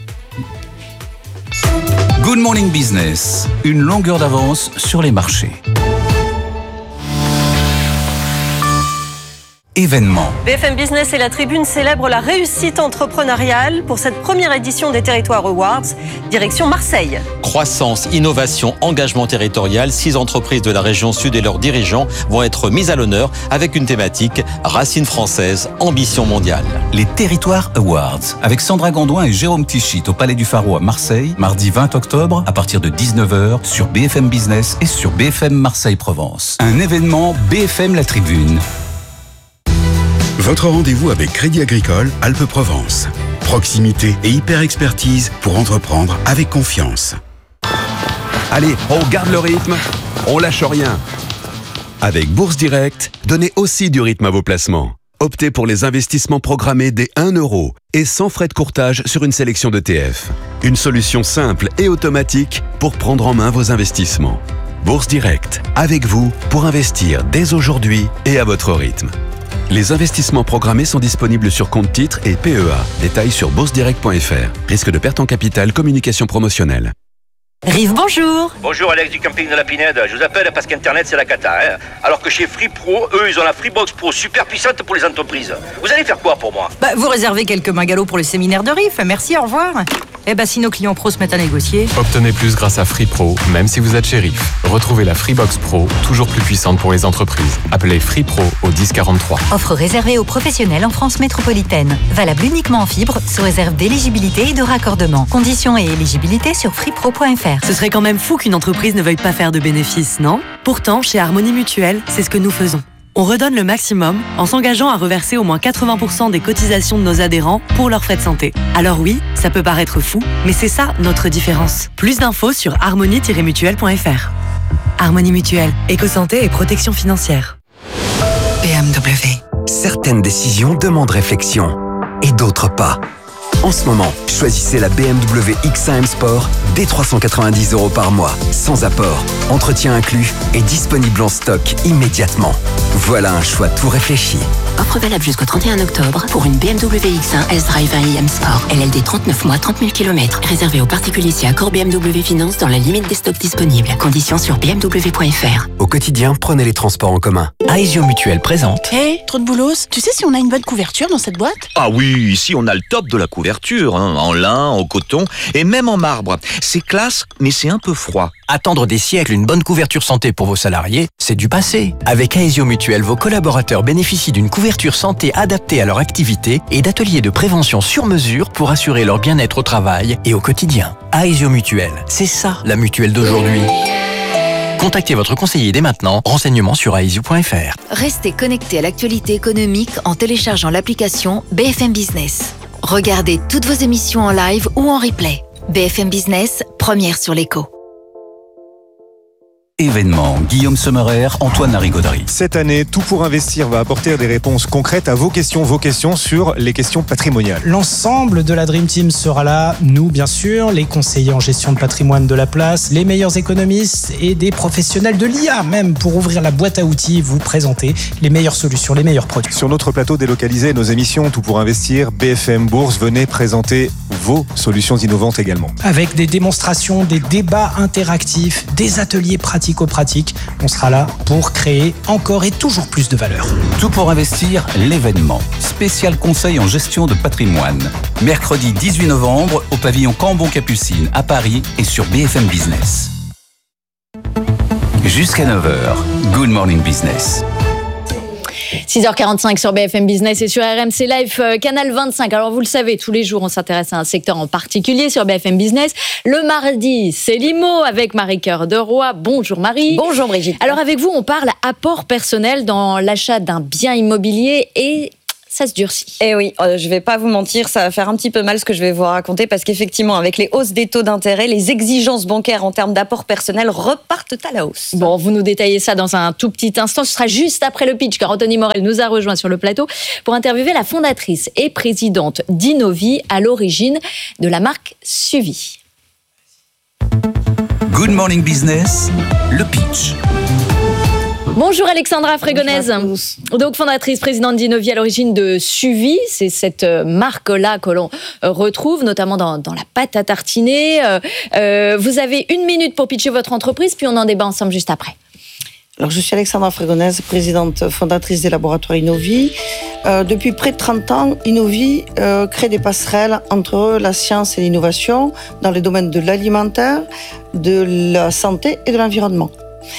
S8: Good Morning Business, une longueur d'avance sur les marchés. Événement.
S6: BFM Business et la Tribune célèbrent la réussite entrepreneuriale pour cette première édition des Territoires Awards, direction Marseille.
S7: Croissance, innovation, engagement territorial, 6 entreprises de la région sud et leurs dirigeants vont être mises à l'honneur avec une thématique racines françaises, ambition mondiale.
S8: Les Territoires Awards, avec Sandra Gondouin et Jérôme Tichit au Palais du Pharo à Marseille, mardi 20 octobre à partir de 19h sur BFM Business et sur BFM Marseille-Provence. Un événement BFM La Tribune.
S9: Votre rendez-vous avec Crédit Agricole Alpes-Provence. Proximité et hyper-expertise pour entreprendre avec confiance.
S15: Allez, on garde le rythme, on lâche rien. Avec Bourse Direct, donnez aussi du rythme à vos placements. Optez pour les investissements programmés dès 1 € et sans frais de courtage sur une sélection d'ETF. Une solution simple et automatique pour prendre en main vos investissements. Bourse Direct, avec vous pour investir dès aujourd'hui et à votre rythme. Les investissements programmés sont disponibles sur compte titres et PEA. Détails sur boursedirect.fr. Risque de perte en capital, communication promotionnelle.
S6: Rive, bonjour.
S10: Bonjour Alex du camping de la Pinède. Je vous appelle parce qu'Internet c'est la cata. Alors que chez Free Pro, eux ils ont la Freebox Pro super puissante pour les entreprises. Vous allez faire quoi pour moi?
S6: Vous réservez quelques mingalots pour le séminaire de Rive. Merci, au revoir. Si nos clients pros se mettent à négocier.
S11: Obtenez plus grâce à Free Pro, même si vous êtes chez Rive. Retrouvez la Freebox Pro, toujours plus puissante pour les entreprises. Appelez Free Pro au 1043.
S12: Offre réservée aux professionnels en France métropolitaine. Valable uniquement en fibre, sous réserve d'éligibilité et de raccordement. Conditions et éligibilité sur freepro.fr.
S6: Ce serait quand même fou qu'une entreprise ne veuille pas faire de bénéfices, non? Pourtant, chez Harmonie Mutuelle, c'est ce que nous faisons. On redonne le maximum en s'engageant à reverser au moins 80% des cotisations de nos adhérents pour leurs frais de santé. Alors oui, ça peut paraître fou, mais c'est ça notre différence. Plus d'infos sur harmonie-mutuelle.fr. Harmonie Mutuelle, éco-santé et protection financière.
S15: BMW. Certaines décisions demandent réflexion et d'autres pas. En ce moment, choisissez la BMW X1 M Sport dès 390 € par mois, sans apport, entretien inclus et disponible en stock immédiatement. Voilà un choix tout réfléchi.
S16: Offre valable jusqu'au 31 octobre pour une BMW X1 S-Drive 1 IM Sport. LLD 39 mois, 30 000 km. Réservé aux particuliers si accord BMW Finance dans la limite des stocks disponibles. Conditions sur bmw.fr.
S15: Au quotidien, prenez les transports en commun.
S27: Aesio Mutuelle présente.
S28: Hey, trop de boulos. Tu sais si on a une bonne couverture dans cette boîte?
S29: Ah oui, ici on a le top de la couverture, en lin, en coton et même en marbre. C'est classe, mais c'est un peu froid.
S27: Attendre des siècles une bonne couverture santé pour vos salariés, c'est du passé. Avec Aesio Mutuelle, vos collaborateurs bénéficient d'une couverture santé adaptée à leur activité et d'ateliers de prévention sur mesure pour assurer leur bien-être au travail et au quotidien. Aesio Mutuelle, c'est ça la mutuelle d'aujourd'hui. Contactez votre conseiller dès maintenant. Renseignements sur aesio.fr.
S17: Restez connecté à l'actualité économique en téléchargeant l'application BFM Business. Regardez toutes vos émissions en live ou en replay. BFM Business, première sur l'écho.
S8: Événement, Guillaume Sommerer, Antoine Larigauderie.
S1: Cette année, Tout pour investir va apporter des réponses concrètes à vos questions sur les questions patrimoniales.
S3: L'ensemble de la Dream Team sera là, nous bien sûr, les conseillers en gestion de patrimoine de la place, les meilleurs économistes et des professionnels de l'IA même pour ouvrir la boîte à outils, vous présenter les meilleures solutions, les meilleurs produits.
S1: Sur notre plateau délocalisé, nos émissions Tout pour investir, BFM Bourse, venez présenter vos solutions innovantes également.
S3: Avec des démonstrations, des débats interactifs, des ateliers pratico-pratiques, on sera là pour créer encore et toujours plus de valeur.
S8: Tout pour investir, l'événement. Spécial conseil en gestion de patrimoine. Mercredi 18 novembre au pavillon Cambon-Capucine à Paris et sur BFM Business. Jusqu'à 9h, Good Morning Business.
S2: 6h45 sur BFM Business et sur RMC Live, Canal 25. Alors vous le savez, tous les jours on s'intéresse à un secteur en particulier sur BFM Business. Le mardi, c'est l'IMO avec Marie-Cœur de Roy. Bonjour Marie.
S5: Bonjour Brigitte.
S2: Alors avec vous, on parle apport personnel dans l'achat d'un bien immobilier et ça se durcit.
S5: Eh oui, je vais pas vous mentir, ça va faire un petit peu mal ce que je vais vous raconter parce qu'effectivement, avec les hausses des taux d'intérêt, les exigences bancaires en termes d'apport personnel repartent à la hausse.
S2: Bon, vous nous détaillez ça dans un tout petit instant. Ce sera juste après le pitch car Anthony Morel nous a rejoint sur le plateau pour interviewer la fondatrice et présidente d'Innovi à l'origine de la marque Suvi.
S8: Good Morning Business, le pitch.
S2: Bonjour Alexandra Frégonèse, donc fondatrice, présidente d'Innovi à l'origine de Suvi. C'est cette marque-là que l'on retrouve notamment dans la pâte à tartiner. Vous avez 1 minute pour pitcher votre entreprise, puis on en débat ensemble juste après.
S13: Alors, je suis Alexandra Frégonèse, présidente fondatrice des laboratoires Innovi. Depuis près de 30 ans, Innovi crée des passerelles entre la science et l'innovation dans les domaines de l'alimentaire, de la santé et de l'environnement.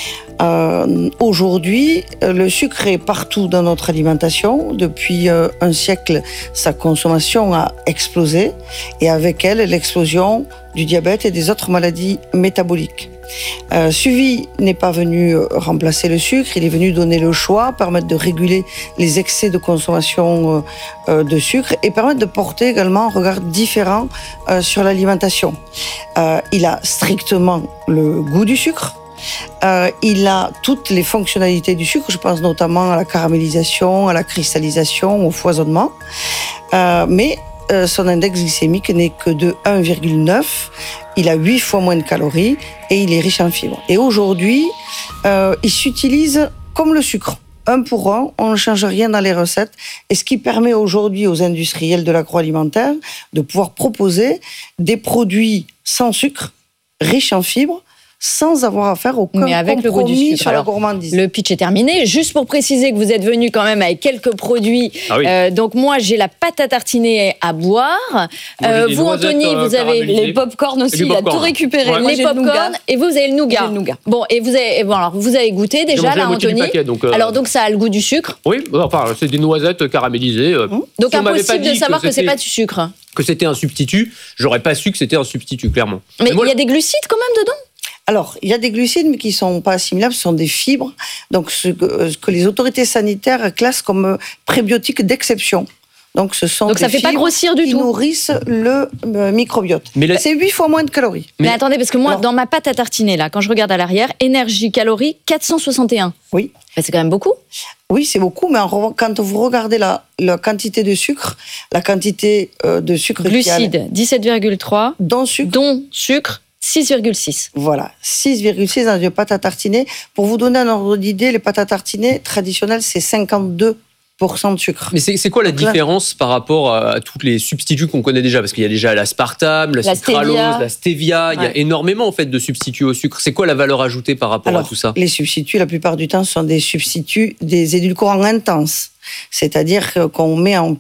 S13: Aujourd'hui, le sucre est partout dans notre alimentation. Depuis un siècle, sa consommation a explosé et avec elle, l'explosion du diabète et des autres maladies métaboliques. Suvi n'est pas venu remplacer le sucre, il est venu donner le choix, permettre de réguler les excès de consommation de sucre et permettre de porter également un regard différent sur l'alimentation. Il a strictement le goût du sucre. Il a toutes les fonctionnalités du sucre, je pense notamment à la caramélisation, à la cristallisation, au foisonnement. Mais son index glycémique n'est que de 1,9. Il a 8 fois moins de calories et il est riche en fibres. Et aujourd'hui, il s'utilise comme le sucre. 1 pour 1, on ne change rien dans les recettes. Et ce qui permet aujourd'hui aux industriels de l'agroalimentaire de pouvoir proposer des produits sans sucre, riches en fibres, sans avoir à faire aucun compromis sur la gourmandise.
S2: Le pitch est terminé. Juste pour préciser que vous êtes venu quand même avec quelques produits. Ah oui. Donc moi, j'ai la pâte à tartiner à boire. Vous, Anthony, vous avez les pop-corn aussi. Il a tout récupéré. Ouais. Les pop-corn. Et vous avez le nougat. Bon, et vous avez goûté déjà, là, Anthony.
S14: Paquet,
S2: alors, donc ça a le goût du sucre.
S14: Oui, enfin, c'est des noisettes caramélisées.
S2: Donc si impossible de savoir que c'est pas du sucre.
S14: Que c'était un substitut. J'aurais pas su que c'était un substitut, clairement.
S2: Mais il y a des glucides quand même dedans.
S13: Alors, il y a des glucides, mais qui ne sont pas assimilables, ce sont des fibres. Donc, ce que les autorités sanitaires classent comme prébiotiques d'exception. Donc, ce sont
S2: ça
S13: des
S2: fait pas grossir du
S13: qui
S2: tout.
S13: Nourrissent le microbiote. Mais c'est 8 fois moins de calories.
S2: Mais attendez, parce que moi, dans ma pâte à tartiner, là, quand je regarde à l'arrière, énergie, calories, 461.
S13: Oui.
S2: Ben, c'est quand même beaucoup.
S13: Oui, c'est beaucoup, mais quand vous regardez la quantité de sucre, la quantité de sucre...
S2: Glucides, 17,3.
S13: Dont
S2: sucre, 6,6.
S13: Voilà, 6,6 dans une pâte à tartiner. Pour vous donner un ordre d'idée, les pâtes à tartiner traditionnelles, c'est 52% de sucre.
S14: Mais c'est quoi la différence par rapport à tous les substituts qu'on connaît déjà? Parce qu'il y a déjà l'aspartame, la sucralose, la stevia, il y a énormément en fait de substituts au sucre. C'est quoi la valeur ajoutée par rapport à tout ça?
S13: Les substituts, la plupart du temps, sont des substituts des édulcorants intenses. C'est-à-dire qu'on met en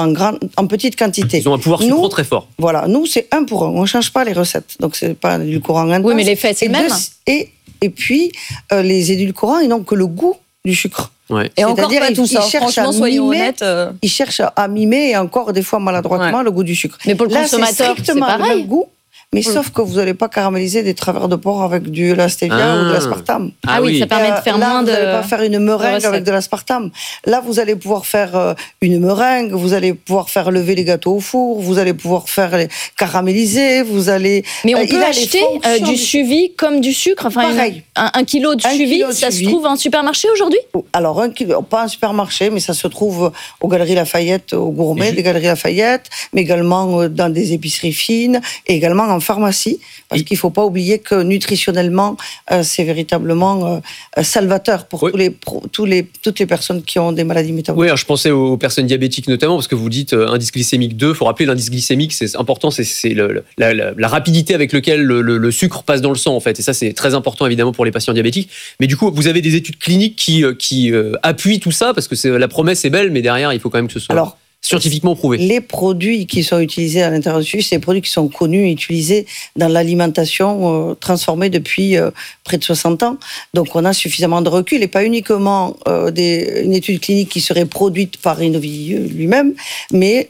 S13: petite quantité.
S14: Ils ont un pouvoir sucrant très fort.
S13: Voilà, nous, c'est 1 pour 1. On ne change pas les recettes. Donc, ce n'est pas un édulcorant intense.
S2: Oui, mais l'effet, c'est le même.
S13: Et puis, les édulcorants, ils n'ont que le goût du sucre.
S14: Ouais.
S13: Et encore pas tout ça.
S5: Franchement, soyons honnêtes.
S13: Ils cherchent à mimer, et encore des fois maladroitement, le goût du sucre.
S2: Mais pour le consommateur,
S13: c'est strictement
S2: c'est pareil.
S13: le goût. Mais sauf que vous n'allez pas caraméliser des travers de porc avec de la stevia ou de l'aspartame.
S2: Ah oui, ça permet de faire moins de...
S13: Vous n'allez pas faire une meringue avec de l'aspartame. Là, vous allez pouvoir faire une meringue, vous allez pouvoir faire lever les gâteaux au four, vous allez pouvoir faire les caraméliser, vous allez...
S2: Mais on peut acheter du suivi comme du sucre. Enfin,
S13: pareil.
S2: Un kilo de suivi, ça se trouve en supermarché aujourd'hui ?
S13: Alors, 1 kilo, pas en supermarché, mais ça se trouve aux Galeries Lafayette, aux gourmets des Galeries Lafayette, mais également dans des épiceries fines et également en pharmacie. Parce qu'il ne faut pas oublier que nutritionnellement, c'est véritablement salvateur pour toutes les personnes qui ont des maladies métaboliques.
S14: Oui, alors je pensais aux personnes diabétiques notamment, parce que vous dites indice glycémique 2. Il faut rappeler l'indice glycémique, c'est important, c'est la rapidité avec laquelle le sucre passe dans le sang, en fait. Et ça, c'est très important, évidemment, pour les patients diabétiques. Mais du coup, vous avez des études cliniques qui appuient tout ça, parce que la promesse est belle, mais derrière, il faut quand même que ce soit scientifiquement prouvé.
S13: Les produits qui sont utilisés à l'intérieur du sucre, c'est des produits qui sont connus et utilisés dans l'alimentation transformée depuis près de 60 ans. Donc on a suffisamment de recul et pas uniquement une étude clinique qui serait produite par Innovi lui-même, mais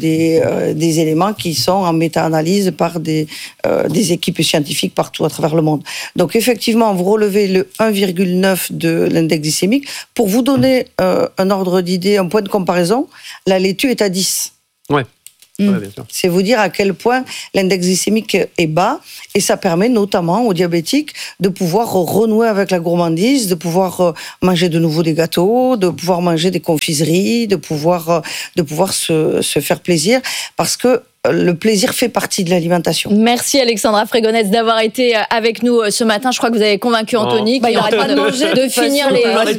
S13: des éléments qui sont en méta-analyse par des équipes scientifiques partout à travers le monde. Donc effectivement, vous relevez le 1,9 de l'index glycémique. Pour vous donner un ordre d'idée, un point de comparaison, la laitue est à 10.
S14: Ouais. Ouais, bien sûr.
S13: C'est vous dire à quel point l'index glycémique est bas et ça permet notamment aux diabétiques de pouvoir renouer avec la gourmandise, de pouvoir manger de nouveau des gâteaux, de pouvoir manger des confiseries, de pouvoir se faire plaisir parce que le plaisir fait partie de l'alimentation.
S2: Merci Alexandra Fregonès d'avoir été avec nous ce matin. Je crois que vous avez convaincu Anthony qu'il n'arrête pas de finir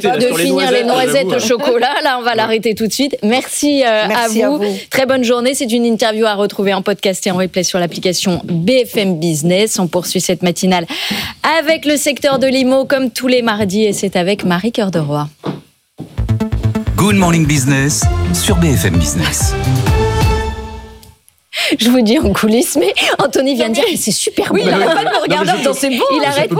S2: les noisettes au chocolat. Là, on va l'arrêter tout de suite. Merci à vous. Très bonne journée. C'est une interview à retrouver en podcast et en replay sur l'application BFM Business. On poursuit cette matinale avec le secteur de l'IMO comme tous les mardis et c'est avec Marie Cœur de Roi.
S8: Good Morning Business sur BFM Business.
S2: Je vous dis en coulisses, mais Anthony vient de dire que c'est super bon.
S5: Oui, il n'arrête pas de me regarder en disant c'est bon.
S2: Il n'arrête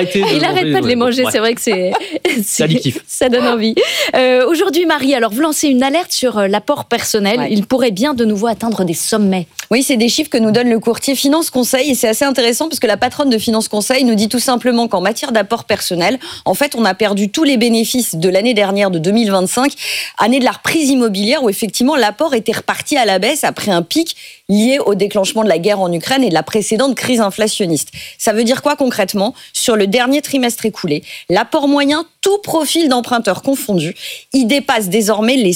S2: pas de les manger. C'est vrai que c'est
S14: addictif.
S2: Ça donne envie. Aujourd'hui, Marie, alors vous lancez une alerte sur l'apport personnel. Ouais. Il pourrait bien de nouveau atteindre des sommets.
S5: Oui, c'est des chiffres que nous donne le courtier Finance Conseil et c'est assez intéressant parce que la patronne de Finance Conseil nous dit tout simplement qu'en matière d'apport personnel, en fait, on a perdu tous les bénéfices de l'année dernière, de 2025, année de la reprise immobilière où effectivement l'apport était reparti à la baisse après un pic lié au déclenchement de la guerre en Ukraine et de la précédente crise inflationniste. Ça veut dire quoi concrètement ? Sur le dernier trimestre écoulé, l'apport moyen, tout profil d'emprunteur confondu, il dépasse désormais les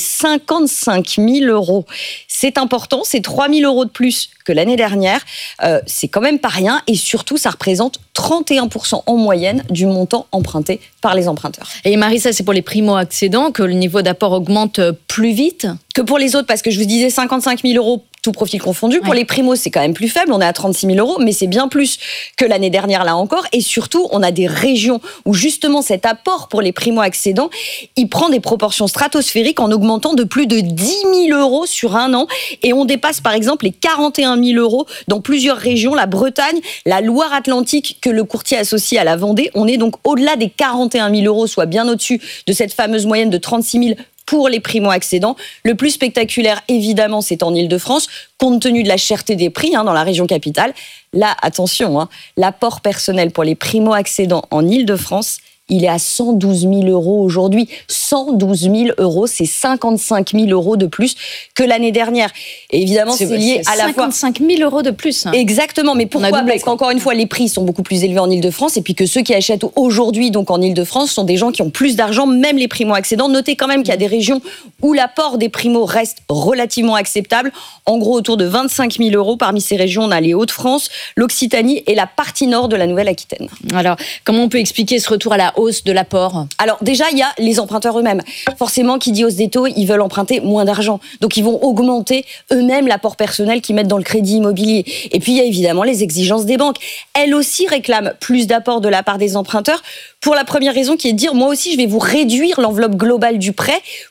S5: 55 000 euros. C'est important, c'est 3 000 euros de plus que l'année dernière. C'est quand même pas rien et surtout, ça représente 31% en moyenne du montant emprunté par les emprunteurs.
S2: Et Marie, ça c'est pour les primo-accédants, que le niveau d'apport augmente plus vite
S5: que pour les autres, parce que je vous disais 55 000 euros tout profil confondu. Ouais. Pour les primos, c'est quand même plus faible. On est à 36 000 euros, mais c'est bien plus que l'année dernière, là encore. Et surtout, on a des régions où justement cet apport pour les primo-accédants, il prend des proportions stratosphériques en augmentant de plus de 10 000 euros sur un an. Et on dépasse par exemple les 41 000 euros dans plusieurs régions, la Bretagne, la Loire-Atlantique, que le courtier associe à la Vendée. On est donc au-delà des 41 000 euros, soit bien au-dessus de cette fameuse moyenne de 36 000 pour les primo-accédants. Le plus spectaculaire, évidemment, c'est en Ile-de-France, compte tenu de la cherté des prix dans la région capitale. Là, attention, l'apport personnel pour les primo-accédants en Ile-de-France, il est à 112 000 euros aujourd'hui. 112 000 euros, c'est 55 000 euros de plus que l'année dernière. Et évidemment, c'est lié à la fois...
S2: 55 000 euros de plus.
S5: Exactement, mais pourquoi ? Parce qu'encore une fois, les prix sont beaucoup plus élevés en Ile-de-France et puis que ceux qui achètent aujourd'hui donc en Ile-de-France sont des gens qui ont plus d'argent, même les primo-accédants. Notez quand même qu'il y a des régions où l'apport des primos reste relativement acceptable. En gros, autour de 25 000 euros. Parmi ces régions, on a les Hauts-de-France, l'Occitanie et la partie nord de la Nouvelle-Aquitaine.
S2: Alors, comment on peut expliquer ce retour à la hausse de l'apport ?
S5: Alors déjà, il y a les emprunteurs eux-mêmes. Forcément, qui dit hausse des taux, ils veulent emprunter moins d'argent. Donc ils vont augmenter eux-mêmes l'apport personnel qu'ils mettent dans le crédit immobilier. Et puis il y a évidemment les exigences des banques. Elles aussi réclament plus d'apport de la part des emprunteurs pour la première raison qui est de dire, moi aussi, je vais vous réduire l'enveloppe globale du prêt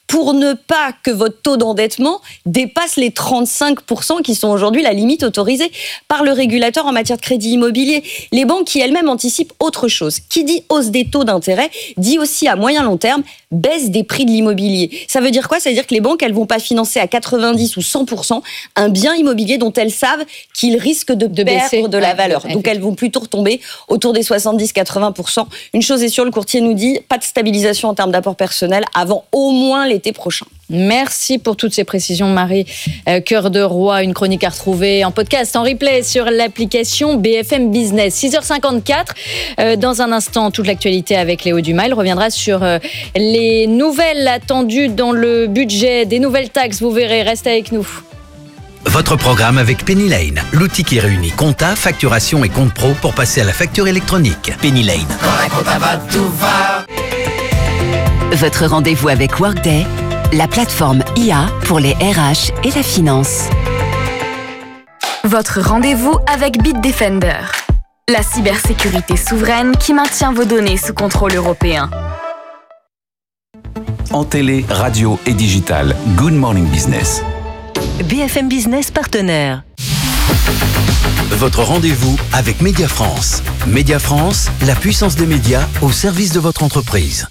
S5: pour ne pas que votre taux d'endettement dépasse les 35% qui sont aujourd'hui la limite autorisée par le régulateur en matière de crédit immobilier. Les banques qui elles-mêmes anticipent autre chose. Qui dit hausse des taux d'intérêt dit aussi à moyen long terme baisse des prix de l'immobilier. Ça veut dire quoi ? Ça veut dire que les banques, elles vont pas financer à 90 ou 100% un bien immobilier dont elles savent qu'il risque de perdre baisser de la valeur. Donc elles vont plutôt retomber autour des 70-80%. Une chose est sûre, le courtier nous dit pas de stabilisation en termes d'apport personnel avant au moins l'été prochain.
S2: Merci pour toutes ces précisions, Marie. Cœur de Roi, une chronique à retrouver en podcast, en replay sur l'application BFM Business. 6h54. Dans un instant, toute l'actualité avec Léo Dumas. Il reviendra sur les nouvelles attendues dans le budget, des nouvelles taxes. Vous verrez, restez avec nous.
S27: Votre programme avec Penny Lane, l'outil qui réunit compta, facturation et compte pro pour passer à la facture électronique. Penny Lane.
S16: Votre rendez-vous avec Workday, la plateforme IA pour les RH et la finance.
S4: Votre rendez-vous avec Bitdefender, la cybersécurité souveraine qui maintient vos données sous contrôle européen.
S8: En télé, radio et digital, Good Morning Business.
S6: BFM Business partenaire.
S27: Votre rendez-vous avec Média France. Média France, la puissance des médias au service de votre entreprise.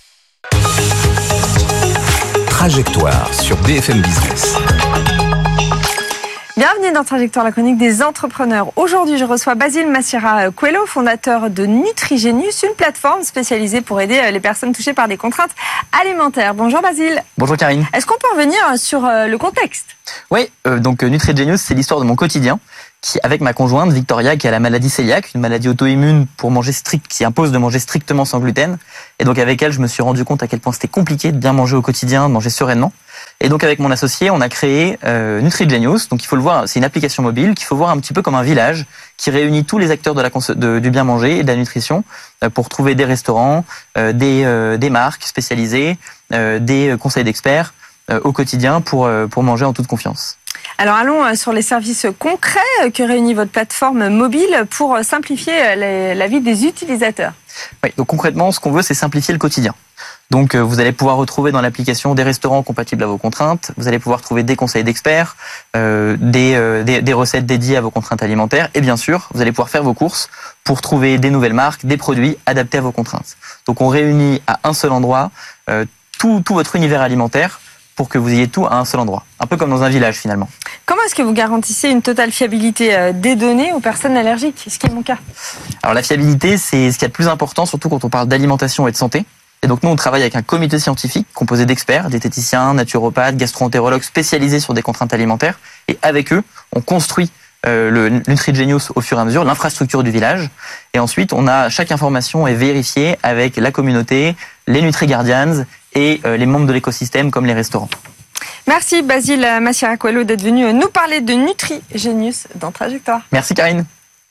S8: Trajectoire sur BFM Business.
S18: Bienvenue dans Trajectoire, la chronique des entrepreneurs. Aujourd'hui, je reçois Basile Massiera Coelho, fondateur de Nutrigenius, une plateforme spécialisée pour aider les personnes touchées par des contraintes alimentaires. Bonjour Basile.
S19: Bonjour Karine.
S18: Est-ce qu'on peut revenir sur le contexte ?
S19: Oui, donc Nutrigenius, c'est l'histoire de mon quotidien, avec ma conjointe Victoria, qui a la maladie cœliaque, une maladie auto-immune qui impose de manger strictement sans gluten. Et donc avec elle, je me suis rendu compte à quel point c'était compliqué de bien manger au quotidien, de manger sereinement. Et donc avec mon associé, on a créé Nutrigenius. Donc il faut le voir, c'est une application mobile qu'il faut voir un petit peu comme un village qui réunit tous les acteurs du bien manger et de la nutrition pour trouver des restaurants, des marques spécialisées, des conseils d'experts au quotidien pour manger en toute confiance.
S18: Alors allons sur les services concrets que réunit votre plateforme mobile pour simplifier la vie des utilisateurs.
S19: Oui, donc concrètement, ce qu'on veut, c'est simplifier le quotidien. Donc vous allez pouvoir retrouver dans l'application des restaurants compatibles à vos contraintes, vous allez pouvoir trouver des conseils d'experts, des recettes dédiées à vos contraintes alimentaires et bien sûr, vous allez pouvoir faire vos courses pour trouver des nouvelles marques, des produits adaptés à vos contraintes. Donc on réunit à un seul endroit tout votre univers alimentaire pour que vous ayez tout à un seul endroit. Un peu comme dans un village finalement.
S18: Comment est-ce que vous garantissez une totale fiabilité des données aux personnes allergiques, ce qui est mon cas ?
S19: Alors la fiabilité, c'est ce qu'il y a de plus important, surtout quand on parle d'alimentation et de santé. Et donc nous, on travaille avec un comité scientifique composé d'experts, diététiciens, naturopathes, gastro-entérologues spécialisés sur des contraintes alimentaires. Et avec eux, on construit le Nutrigenius au fur et à mesure, l'infrastructure du village. Et ensuite, chaque information est vérifiée avec la communauté, les Nutri-Guardians et les membres de l'écosystème comme les restaurants.
S18: Merci Basile Massiera Coelho d'être venu nous parler de Nutrigenius dans Trajectoire.
S19: Merci Karine.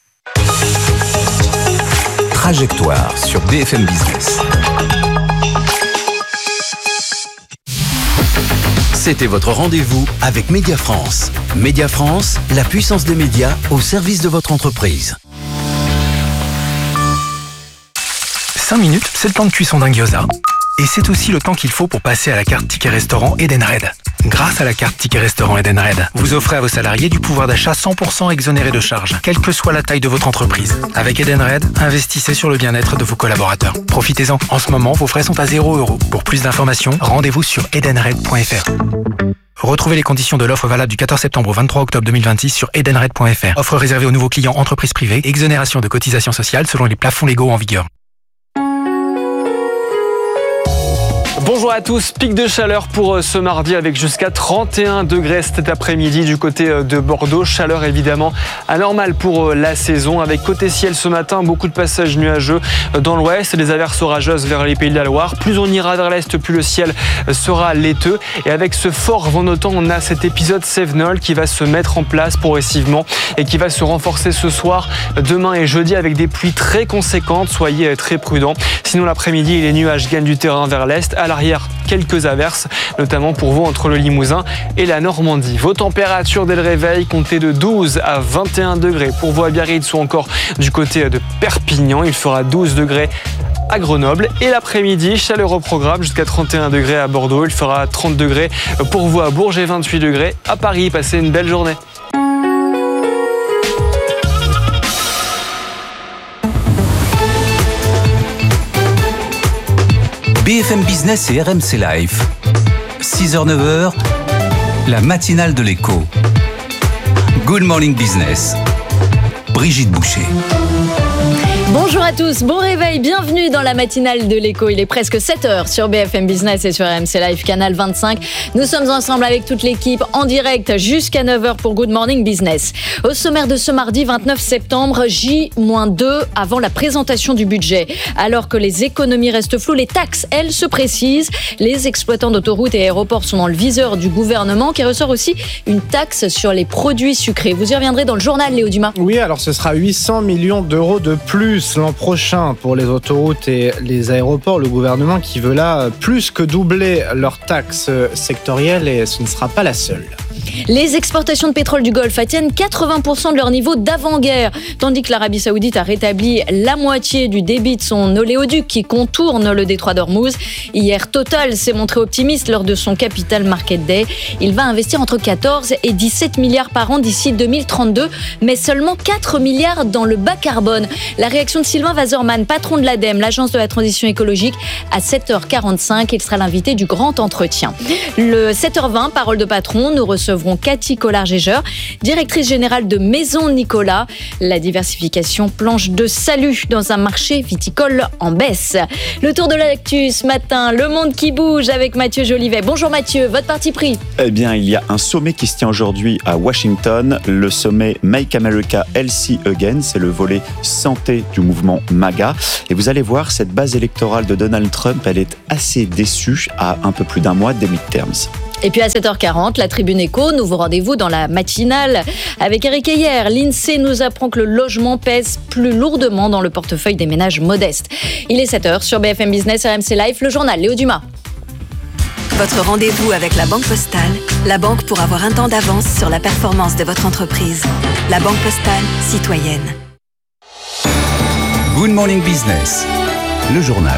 S8: Trajectoire sur BFM Business.
S27: C'était votre rendez-vous avec Média France. Média France, la puissance des médias au service de votre entreprise.
S20: 5 minutes, c'est le temps de cuisson d'un gyoza. Et c'est aussi le temps qu'il faut pour passer à la carte Ticket Restaurant Edenred. Grâce à la carte Ticket Restaurant Edenred, vous offrez à vos salariés du pouvoir d'achat 100% exonéré de charges, quelle que soit la taille de votre entreprise. Avec Edenred, investissez sur le bien-être de vos collaborateurs. Profitez-en. En ce moment, vos frais sont à 0 €. Pour plus d'informations, rendez-vous sur edenred.fr. Retrouvez les conditions de l'offre valable du 14 septembre au 23 octobre 2026 sur edenred.fr. Offre réservée aux nouveaux clients entreprises privées. Exonération de cotisations sociales selon les plafonds légaux en vigueur.
S21: Bonjour à tous, pic de chaleur pour ce mardi avec jusqu'à 31 degrés cet après-midi du côté de Bordeaux. Chaleur évidemment anormale pour la saison avec côté ciel ce matin, beaucoup de passages nuageux dans l'ouest, des averses orageuses vers les Pays de la Loire. Plus on ira vers l'est, plus le ciel sera laiteux. Et avec ce fort vent d'automne, on a cet épisode Cévenol qui va se mettre en place progressivement et qui va se renforcer ce soir, demain et jeudi avec des pluies très conséquentes. Soyez très prudents. Sinon l'après-midi, les nuages gagnent du terrain vers l'est. À l'arrière, quelques averses, notamment pour vous entre le Limousin et la Normandie. Vos températures dès le réveil, comptez de 12 à 21 degrés pour vous à Biarritz ou encore du côté de Perpignan. Il fera 12 degrés à Grenoble. Et l'après-midi, chaleur au programme jusqu'à 31 degrés à Bordeaux. Il fera 30 degrés pour vous à Bourges et 28 degrés à Paris. Passez une belle journée.
S8: BFM Business et RMC Live. 6h-9h, la matinale de l'écho. Good Morning Business. Brigitte Boucher.
S2: Bonjour à tous, bon réveil, bienvenue dans la matinale de l'écho. Il est presque 7h sur BFM Business et sur RMC Live, canal 25. Nous sommes ensemble avec toute l'équipe en direct jusqu'à 9h pour Good Morning Business. Au sommaire de ce mardi 29 septembre, J-2 avant la présentation du budget. Alors que les économies restent floues, les taxes, elles, se précisent. Les exploitants d'autoroutes et aéroports sont dans le viseur du gouvernement qui ressort aussi une taxe sur les produits sucrés. Vous y reviendrez dans le journal, Léo Dumas.
S7: Oui, alors ce sera 800 millions d'euros de plus l'an prochain pour les autoroutes et les aéroports. Le gouvernement qui veut là plus que doubler leurs taxes sectorielles et ce ne sera pas la seule.
S2: Les exportations de pétrole du Golfe atteignent 80% de leur niveau d'avant-guerre, tandis que l'Arabie Saoudite a rétabli la moitié du débit de son oléoduc qui contourne le détroit d'Ormuz. Hier, Total s'est montré optimiste lors de son Capital Market Day. Il va investir entre 14 et 17 milliards par an d'ici 2032, mais seulement 4 milliards dans le bas carbone. La réaction de Sylvain Waserman, patron de l'ADEME, l'agence de la transition écologique, à 7h45. Il sera l'invité du grand entretien. Le 7h20, parole de patron, nous recevrons Cathy Collard-Gégeur, directrice générale de Maison Nicolas. La diversification planche de salut dans un marché viticole en baisse. Le tour de l'actu ce matin, le monde qui bouge avec Mathieu Jolivet. Bonjour Mathieu, votre parti pris?
S9: Eh bien, il y a un sommet qui se tient aujourd'hui à Washington, le sommet Make America Healthy Again, c'est le volet santé du mouvement MAGA. Et vous allez voir, cette base électorale de Donald Trump, elle est assez déçue à un peu plus d'un mois des midterms.
S2: Et puis à 7h40, la Tribune Éco, nouveau rendez-vous dans la matinale avec Eric Heyer. L'INSEE nous apprend que le logement pèse plus lourdement dans le portefeuille des ménages modestes. Il est 7h sur BFM Business, RMC Live, le journal Léo Dumas.
S6: Votre rendez-vous avec la Banque Postale, la banque pour avoir un temps d'avance sur la performance de votre entreprise. La Banque Postale, citoyenne.
S8: Good Morning Business, le journal.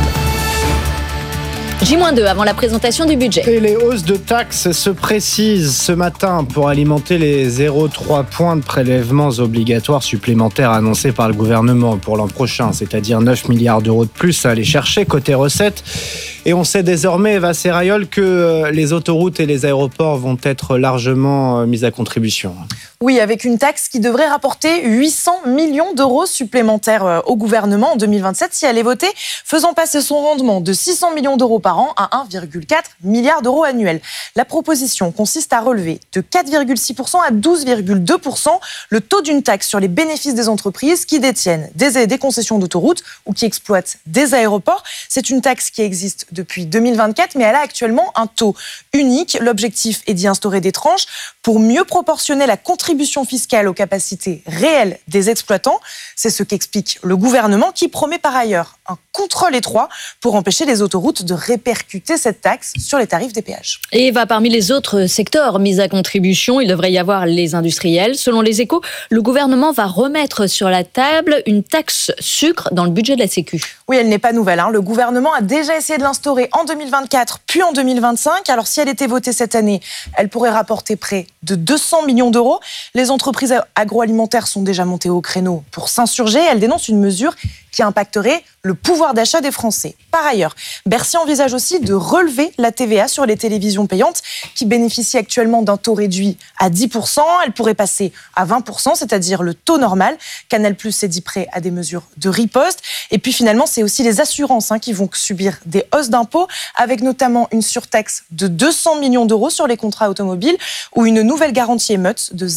S2: J-2 avant la présentation du budget.
S7: Et les hausses de taxes se précisent ce matin pour alimenter les 0,3 points de prélèvements obligatoires supplémentaires annoncés par le gouvernement pour l'an prochain, c'est-à-dire 9 milliards d'euros de plus à aller chercher côté recettes. Et on sait désormais, Eva Serrayol, que les autoroutes et les aéroports vont être largement mis à contribution.
S18: Oui, avec une taxe qui devrait rapporter 800 millions d'euros supplémentaires au gouvernement en 2027 si elle est votée, faisant passer son rendement de 600 millions d'euros par an à 1,4 milliard d'euros annuels. La proposition consiste à relever de 4,6% à 12,2% le taux d'une taxe sur les bénéfices des entreprises qui détiennent des concessions d'autoroutes ou qui exploitent des aéroports. C'est une taxe qui existe depuis 2024, mais elle a actuellement un taux unique. L'objectif est d'y instaurer des tranches pour mieux proportionner la contribution fiscale aux capacités réelles des exploitants. C'est ce qu'explique le gouvernement qui promet par ailleurs un contrôle étroit pour empêcher les autoroutes de répercuter cette taxe sur les tarifs des péages.
S2: Et parmi les autres secteurs mis à contribution, il devrait y avoir les industriels. Selon les Échos, le gouvernement va remettre sur la table une taxe sucre dans le budget de la Sécu.
S18: Oui, elle n'est pas nouvelle. Le gouvernement a déjà essayé de l'instaurer en 2024, puis en 2025. Alors si elle était votée cette année, elle pourrait rapporter près de 200 millions d'euros. Les entreprises agroalimentaires sont déjà montées au créneau pour s'insurger. Elles dénoncent une mesure qui impacterait le pouvoir d'achat des Français. Par ailleurs, Bercy envisage aussi de relever la TVA sur les télévisions payantes qui bénéficient actuellement d'un taux réduit à 10%. Elle pourrait passer à 20%, c'est-à-dire le taux normal. Canal+ s'est dit prêt à des mesures de riposte. Et puis finalement, c'est aussi les assurances qui vont subir des hausses d'impôts, avec notamment une surtaxe de 200 millions d'euros sur les contrats automobiles ou une nouvelle garantie émeute de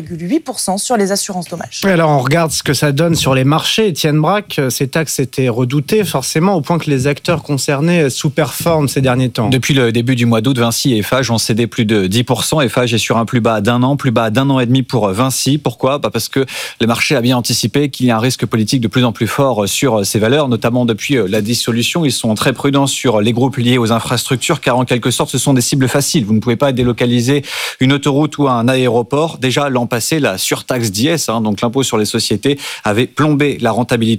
S18: 0,8% sur les assurances dommages.
S7: Alors on regarde ce que ça donne sur les marchés. Étienne Braque, ces taxes étaient redoutées forcément au point que les acteurs concernés sous-performent ces derniers temps.
S10: Depuis le début du mois d'août, Vinci et Eiffage ont cédé plus de 10%. Eiffage est sur un plus bas d'un an et demi pour Vinci. Pourquoi ? Parce que le marché a bien anticipé qu'il y a un risque politique de plus en plus fort sur ces valeurs, notamment depuis la dissolution. Ils sont très prudents sur les groupes liés aux infrastructures, car en quelque sorte, ce sont des cibles faciles. Vous ne pouvez pas délocaliser une autoroute ou un aéroport. Déjà, l'an passé, la surtaxe d'IS, donc l'impôt sur les sociétés, avait plombé la rentabilité chez Vinci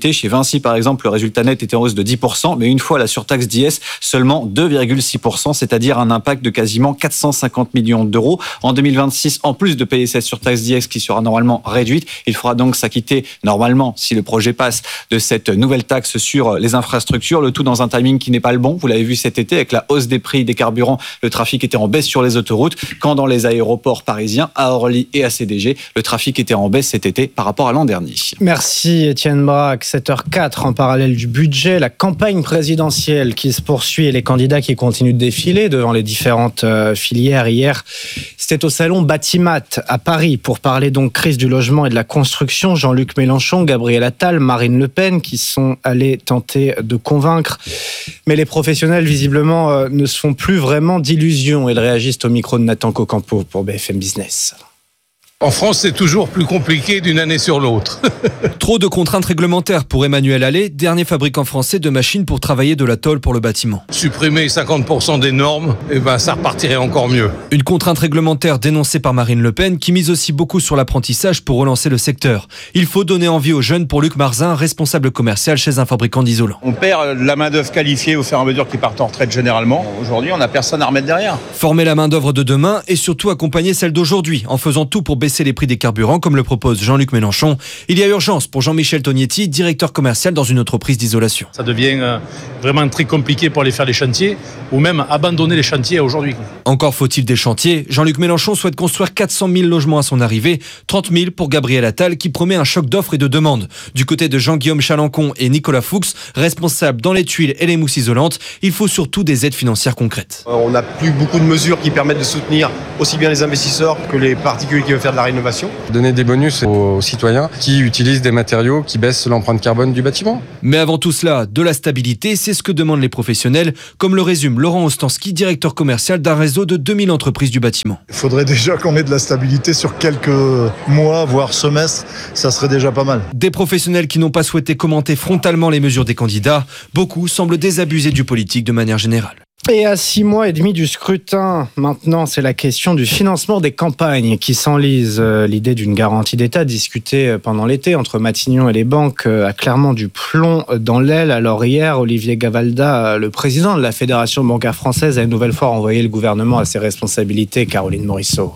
S10: Vinci, par exemple, le résultat net était en hausse de 10%, mais une fois la surtaxe d'IS, seulement 2,6%, c'est-à-dire un impact de quasiment 450 millions d'euros. En 2026, en plus de payer cette surtaxe d'IS qui sera normalement réduite, il faudra donc s'acquitter normalement, si le projet passe, de cette nouvelle taxe sur les infrastructures, le tout dans un timing qui n'est pas le bon. Vous l'avez vu cet été avec la hausse des prix des carburants, le trafic était en baisse sur les autoroutes, quand dans les aéroports parisiens, à Orly et à CDG, le trafic était en baisse cet été par rapport à l'an dernier.
S7: Merci Étienne Braque. 7h04 en parallèle du budget, la campagne présidentielle qui se poursuit et les candidats qui continuent de défiler devant les différentes filières. Hier, c'était au salon Batimat à Paris pour parler donc crise du logement et de la construction. Jean-Luc Mélenchon, Gabriel Attal, Marine Le Pen qui sont allés tenter de convaincre. Mais les professionnels visiblement ne se font plus vraiment d'illusions. Ils réagissent au micro de Nathan Cocampo pour BFM Business.
S11: En France, c'est toujours plus compliqué d'une année sur l'autre.
S12: Trop de contraintes réglementaires pour Emmanuel Allais, dernier fabricant français de machines pour travailler de la tôle pour le bâtiment.
S11: Supprimer 50% des normes, ça repartirait encore mieux.
S12: Une contrainte réglementaire dénoncée par Marine Le Pen qui mise aussi beaucoup sur l'apprentissage pour relancer le secteur. Il faut donner envie aux jeunes pour Luc Marzin, responsable commercial chez un fabricant d'isolants.
S15: On perd la main-d'œuvre qualifiée au fur et à mesure qu'ils partent en retraite généralement. Aujourd'hui, on n'a personne à remettre derrière.
S12: Former la main-d'œuvre de demain et surtout accompagner celle d'aujourd'hui en faisant tout pour baisser les prix des carburants comme le propose Jean-Luc Mélenchon. Il y a urgence pour Jean-Michel Tognetti, directeur commercial dans une entreprise d'isolation.
S11: Ça devient vraiment très compliqué pour aller faire les chantiers ou même abandonner les chantiers aujourd'hui.
S12: Encore faut-il des chantiers. Jean-Luc Mélenchon souhaite construire 400 000 logements à son arrivée, 30 000 pour Gabriel Attal qui promet un choc d'offres et de demandes. Du côté de Jean-Guillaume Chalancon et Nicolas Fuchs, responsables dans les tuiles et les mousses isolantes, il faut surtout des aides financières concrètes.
S22: On n'a plus beaucoup de mesures qui permettent de soutenir aussi bien les investisseurs que les particuliers qui veulent faire de la rénovation.
S23: Donner des bonus aux citoyens qui utilisent des matériaux qui baissent l'empreinte carbone du bâtiment.
S12: Mais avant tout cela, de la stabilité, c'est ce que demandent les professionnels, comme le résume Laurent Ostansky, directeur commercial d'un réseau de 2000 entreprises du bâtiment.
S24: Il faudrait déjà qu'on ait de la stabilité sur quelques mois, voire semestres, ça serait déjà pas mal.
S12: Des professionnels qui n'ont pas souhaité commenter frontalement les mesures des candidats, beaucoup semblent désabusés du politique de manière générale.
S7: Et à 6 mois et demi du scrutin, maintenant, c'est la question du financement des campagnes qui s'enlise. L'idée d'une garantie d'État discutée pendant l'été entre Matignon et les banques a clairement du plomb dans l'aile. Alors hier, Olivier Gavalda, le président de la Fédération bancaire française, a une nouvelle fois renvoyé le gouvernement à ses responsabilités. Caroline Morisseau.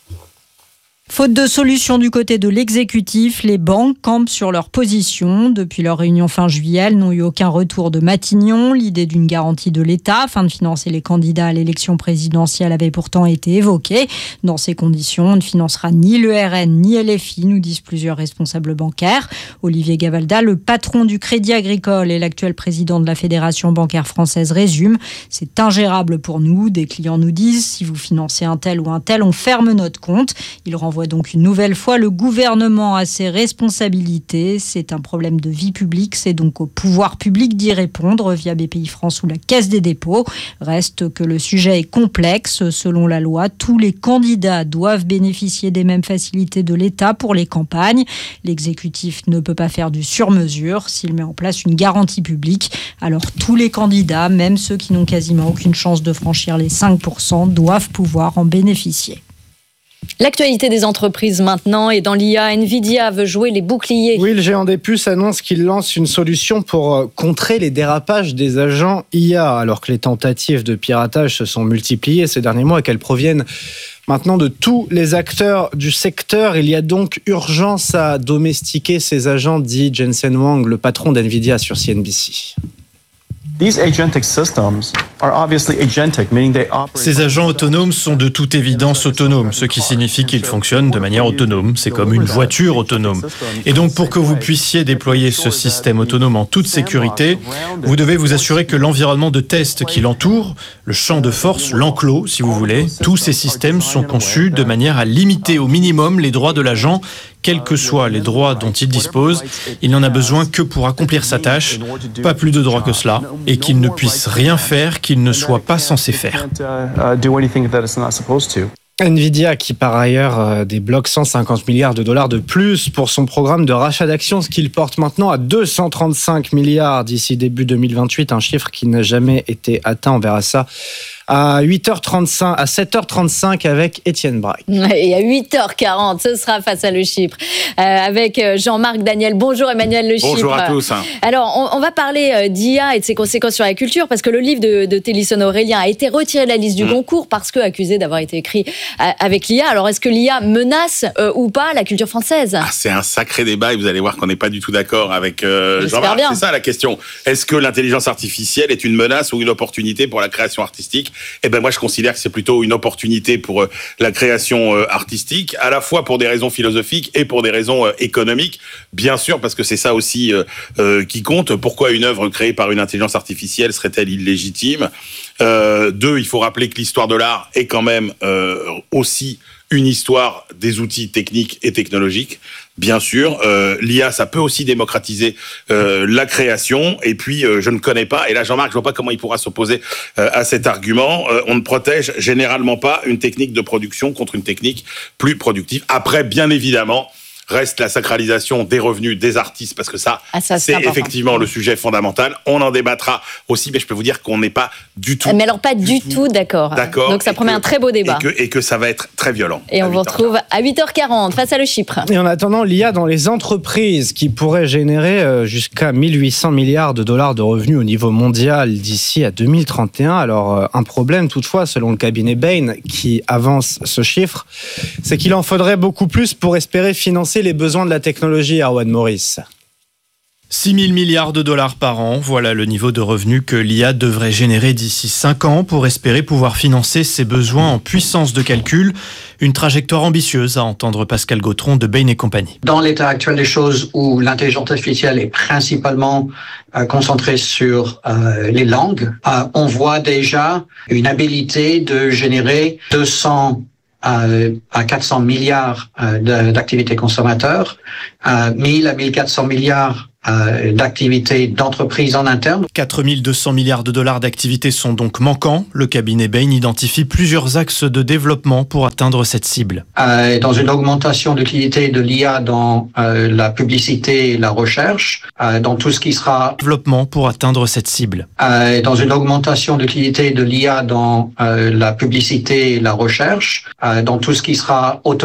S25: Faute de solution du côté de l'exécutif, les banques campent sur leur position. Depuis leur réunion fin juillet, elles n'ont eu aucun retour de Matignon. L'idée d'une garantie de l'État afin de financer les candidats à l'élection présidentielle avait pourtant été évoquée. Dans ces conditions, on ne financera ni le RN ni LFI, nous disent plusieurs responsables bancaires. Olivier Gavalda, le patron du Crédit Agricole et l'actuel président de la Fédération bancaire française, résume « C'est ingérable pour nous. Des clients nous disent « Si vous financez un tel ou un tel, on ferme notre compte ». Il renvoie donc une nouvelle fois le gouvernement à ses responsabilités. C'est un problème de vie publique, c'est donc au pouvoir public d'y répondre via Bpifrance ou la Caisse des dépôts. Reste que le sujet est complexe. Selon la loi, tous les candidats doivent bénéficier des mêmes facilités de l'État pour les campagnes. L'exécutif ne peut pas faire du sur-mesure. S'il met en place une garantie publique, alors tous les candidats, même ceux qui n'ont quasiment aucune chance de franchir les 5%, doivent pouvoir en bénéficier.
S2: L'actualité des entreprises maintenant, et dans l'IA, Nvidia veut jouer les boucliers.
S7: Oui, le géant des puces annonce qu'il lance une solution pour contrer les dérapages des agents IA, alors que les tentatives de piratage se sont multipliées ces derniers mois et qu'elles proviennent maintenant de tous les acteurs du secteur. Il y a donc urgence à domestiquer ces agents, dit Jensen Huang, le patron d'Nvidia sur CNBC.
S25: Ces agents autonomes sont de toute évidence autonomes, ce qui signifie qu'ils fonctionnent de manière autonome. C'est comme une voiture autonome. Et donc, pour que vous puissiez déployer ce système autonome en toute sécurité, vous devez vous assurer que l'environnement de test qui l'entoure, le champ de force, l'enclos, si vous voulez, tous ces systèmes sont conçus de manière à limiter au minimum les droits de l'agent, quels que soient les droits dont il dispose. Il n'en a besoin que pour accomplir sa tâche, pas plus de droits que cela, et qu'il ne puisse rien faire qu'il ne soit pas censé faire.
S7: Nvidia qui par ailleurs débloque 150 milliards de dollars de plus pour son programme de rachat d'actions, ce qu'il porte maintenant à 235 milliards d'ici début 2028, un chiffre qui n'a jamais été atteint. On verra ça à 8h35, à 7h35 avec Étienne Braque.
S2: Et à 8h40, ce sera Face à le Chypre avec Jean-Marc Daniel. Bonjour Emmanuel Le Chypre.
S1: Bonjour à tous.
S2: Alors, on va parler d'IA et de ses conséquences sur la culture parce que le livre de Télisson Aurélien a été retiré de la liste du Goncourt parce que accusé d'avoir été écrit avec l'IA. Alors, est-ce que l'IA menace ou pas la culture française ?
S1: C'est un sacré débat et vous allez voir qu'on n'est pas du tout d'accord avec Jean-Marc. C'est ça la question. Est-ce que l'intelligence artificielle est une menace ou une opportunité pour la création artistique ? Eh ben moi, je considère que c'est plutôt une opportunité pour la création artistique, à la fois pour des raisons philosophiques et pour des raisons économiques. Bien sûr, parce que c'est ça aussi qui compte. Pourquoi une œuvre créée par une intelligence artificielle serait-elle illégitime ? 2, il faut rappeler que l'histoire de l'art est quand même aussi une histoire des outils techniques et technologiques. Bien sûr, l'IA, ça peut aussi démocratiser la création. Et puis, je ne connais pas, et là, Jean-Marc, je vois pas comment il pourra s'opposer à cet argument. On ne protège généralement pas une technique de production contre une technique plus productive. Après, bien évidemment, reste la sacralisation des revenus des artistes, parce que ça c'est effectivement le sujet fondamental. On en débattra aussi, mais je peux vous dire qu'on n'est pas du tout...
S2: Mais alors pas du tout d'accord. Donc ça promet un très beau débat.
S1: Et que ça va être très violent.
S2: Et on vous retrouve à 8h40 Face à le Chypre.
S7: Et en attendant, l'IA dans les entreprises qui pourrait générer jusqu'à 1800 milliards de dollars de revenus au niveau mondial d'ici à 2031. Alors un problème toutefois, selon le cabinet Bain qui avance ce chiffre, c'est qu'il en faudrait beaucoup plus pour espérer financer les besoins de la technologie, Arwan Maurice.
S3: 6 000 milliards de dollars par an, voilà le niveau de revenus que l'IA devrait générer d'ici 5 ans pour espérer pouvoir financer ses besoins en puissance de calcul. Une trajectoire ambitieuse, à entendre Pascal Gautron de Bain & Compagnie.
S5: Dans l'état actuel des choses où l'intelligence artificielle est principalement concentrée sur les langues, on voit déjà une habilité de générer 200 à 400 milliards d'activités consommateurs, 1000 à 1400 milliards d'activités d'entreprises en interne.
S3: 4200 milliards de dollars d'activités sont donc manquants. Le cabinet Bain identifie plusieurs axes de développement pour atteindre cette cible.
S5: Dans une augmentation de l'utilité de l'IA dans la publicité et la recherche, dans tout ce qui sera...
S3: Développement pour atteindre cette cible.
S5: Dans une augmentation de l'utilité de l'IA dans la publicité et la recherche, dans tout ce qui sera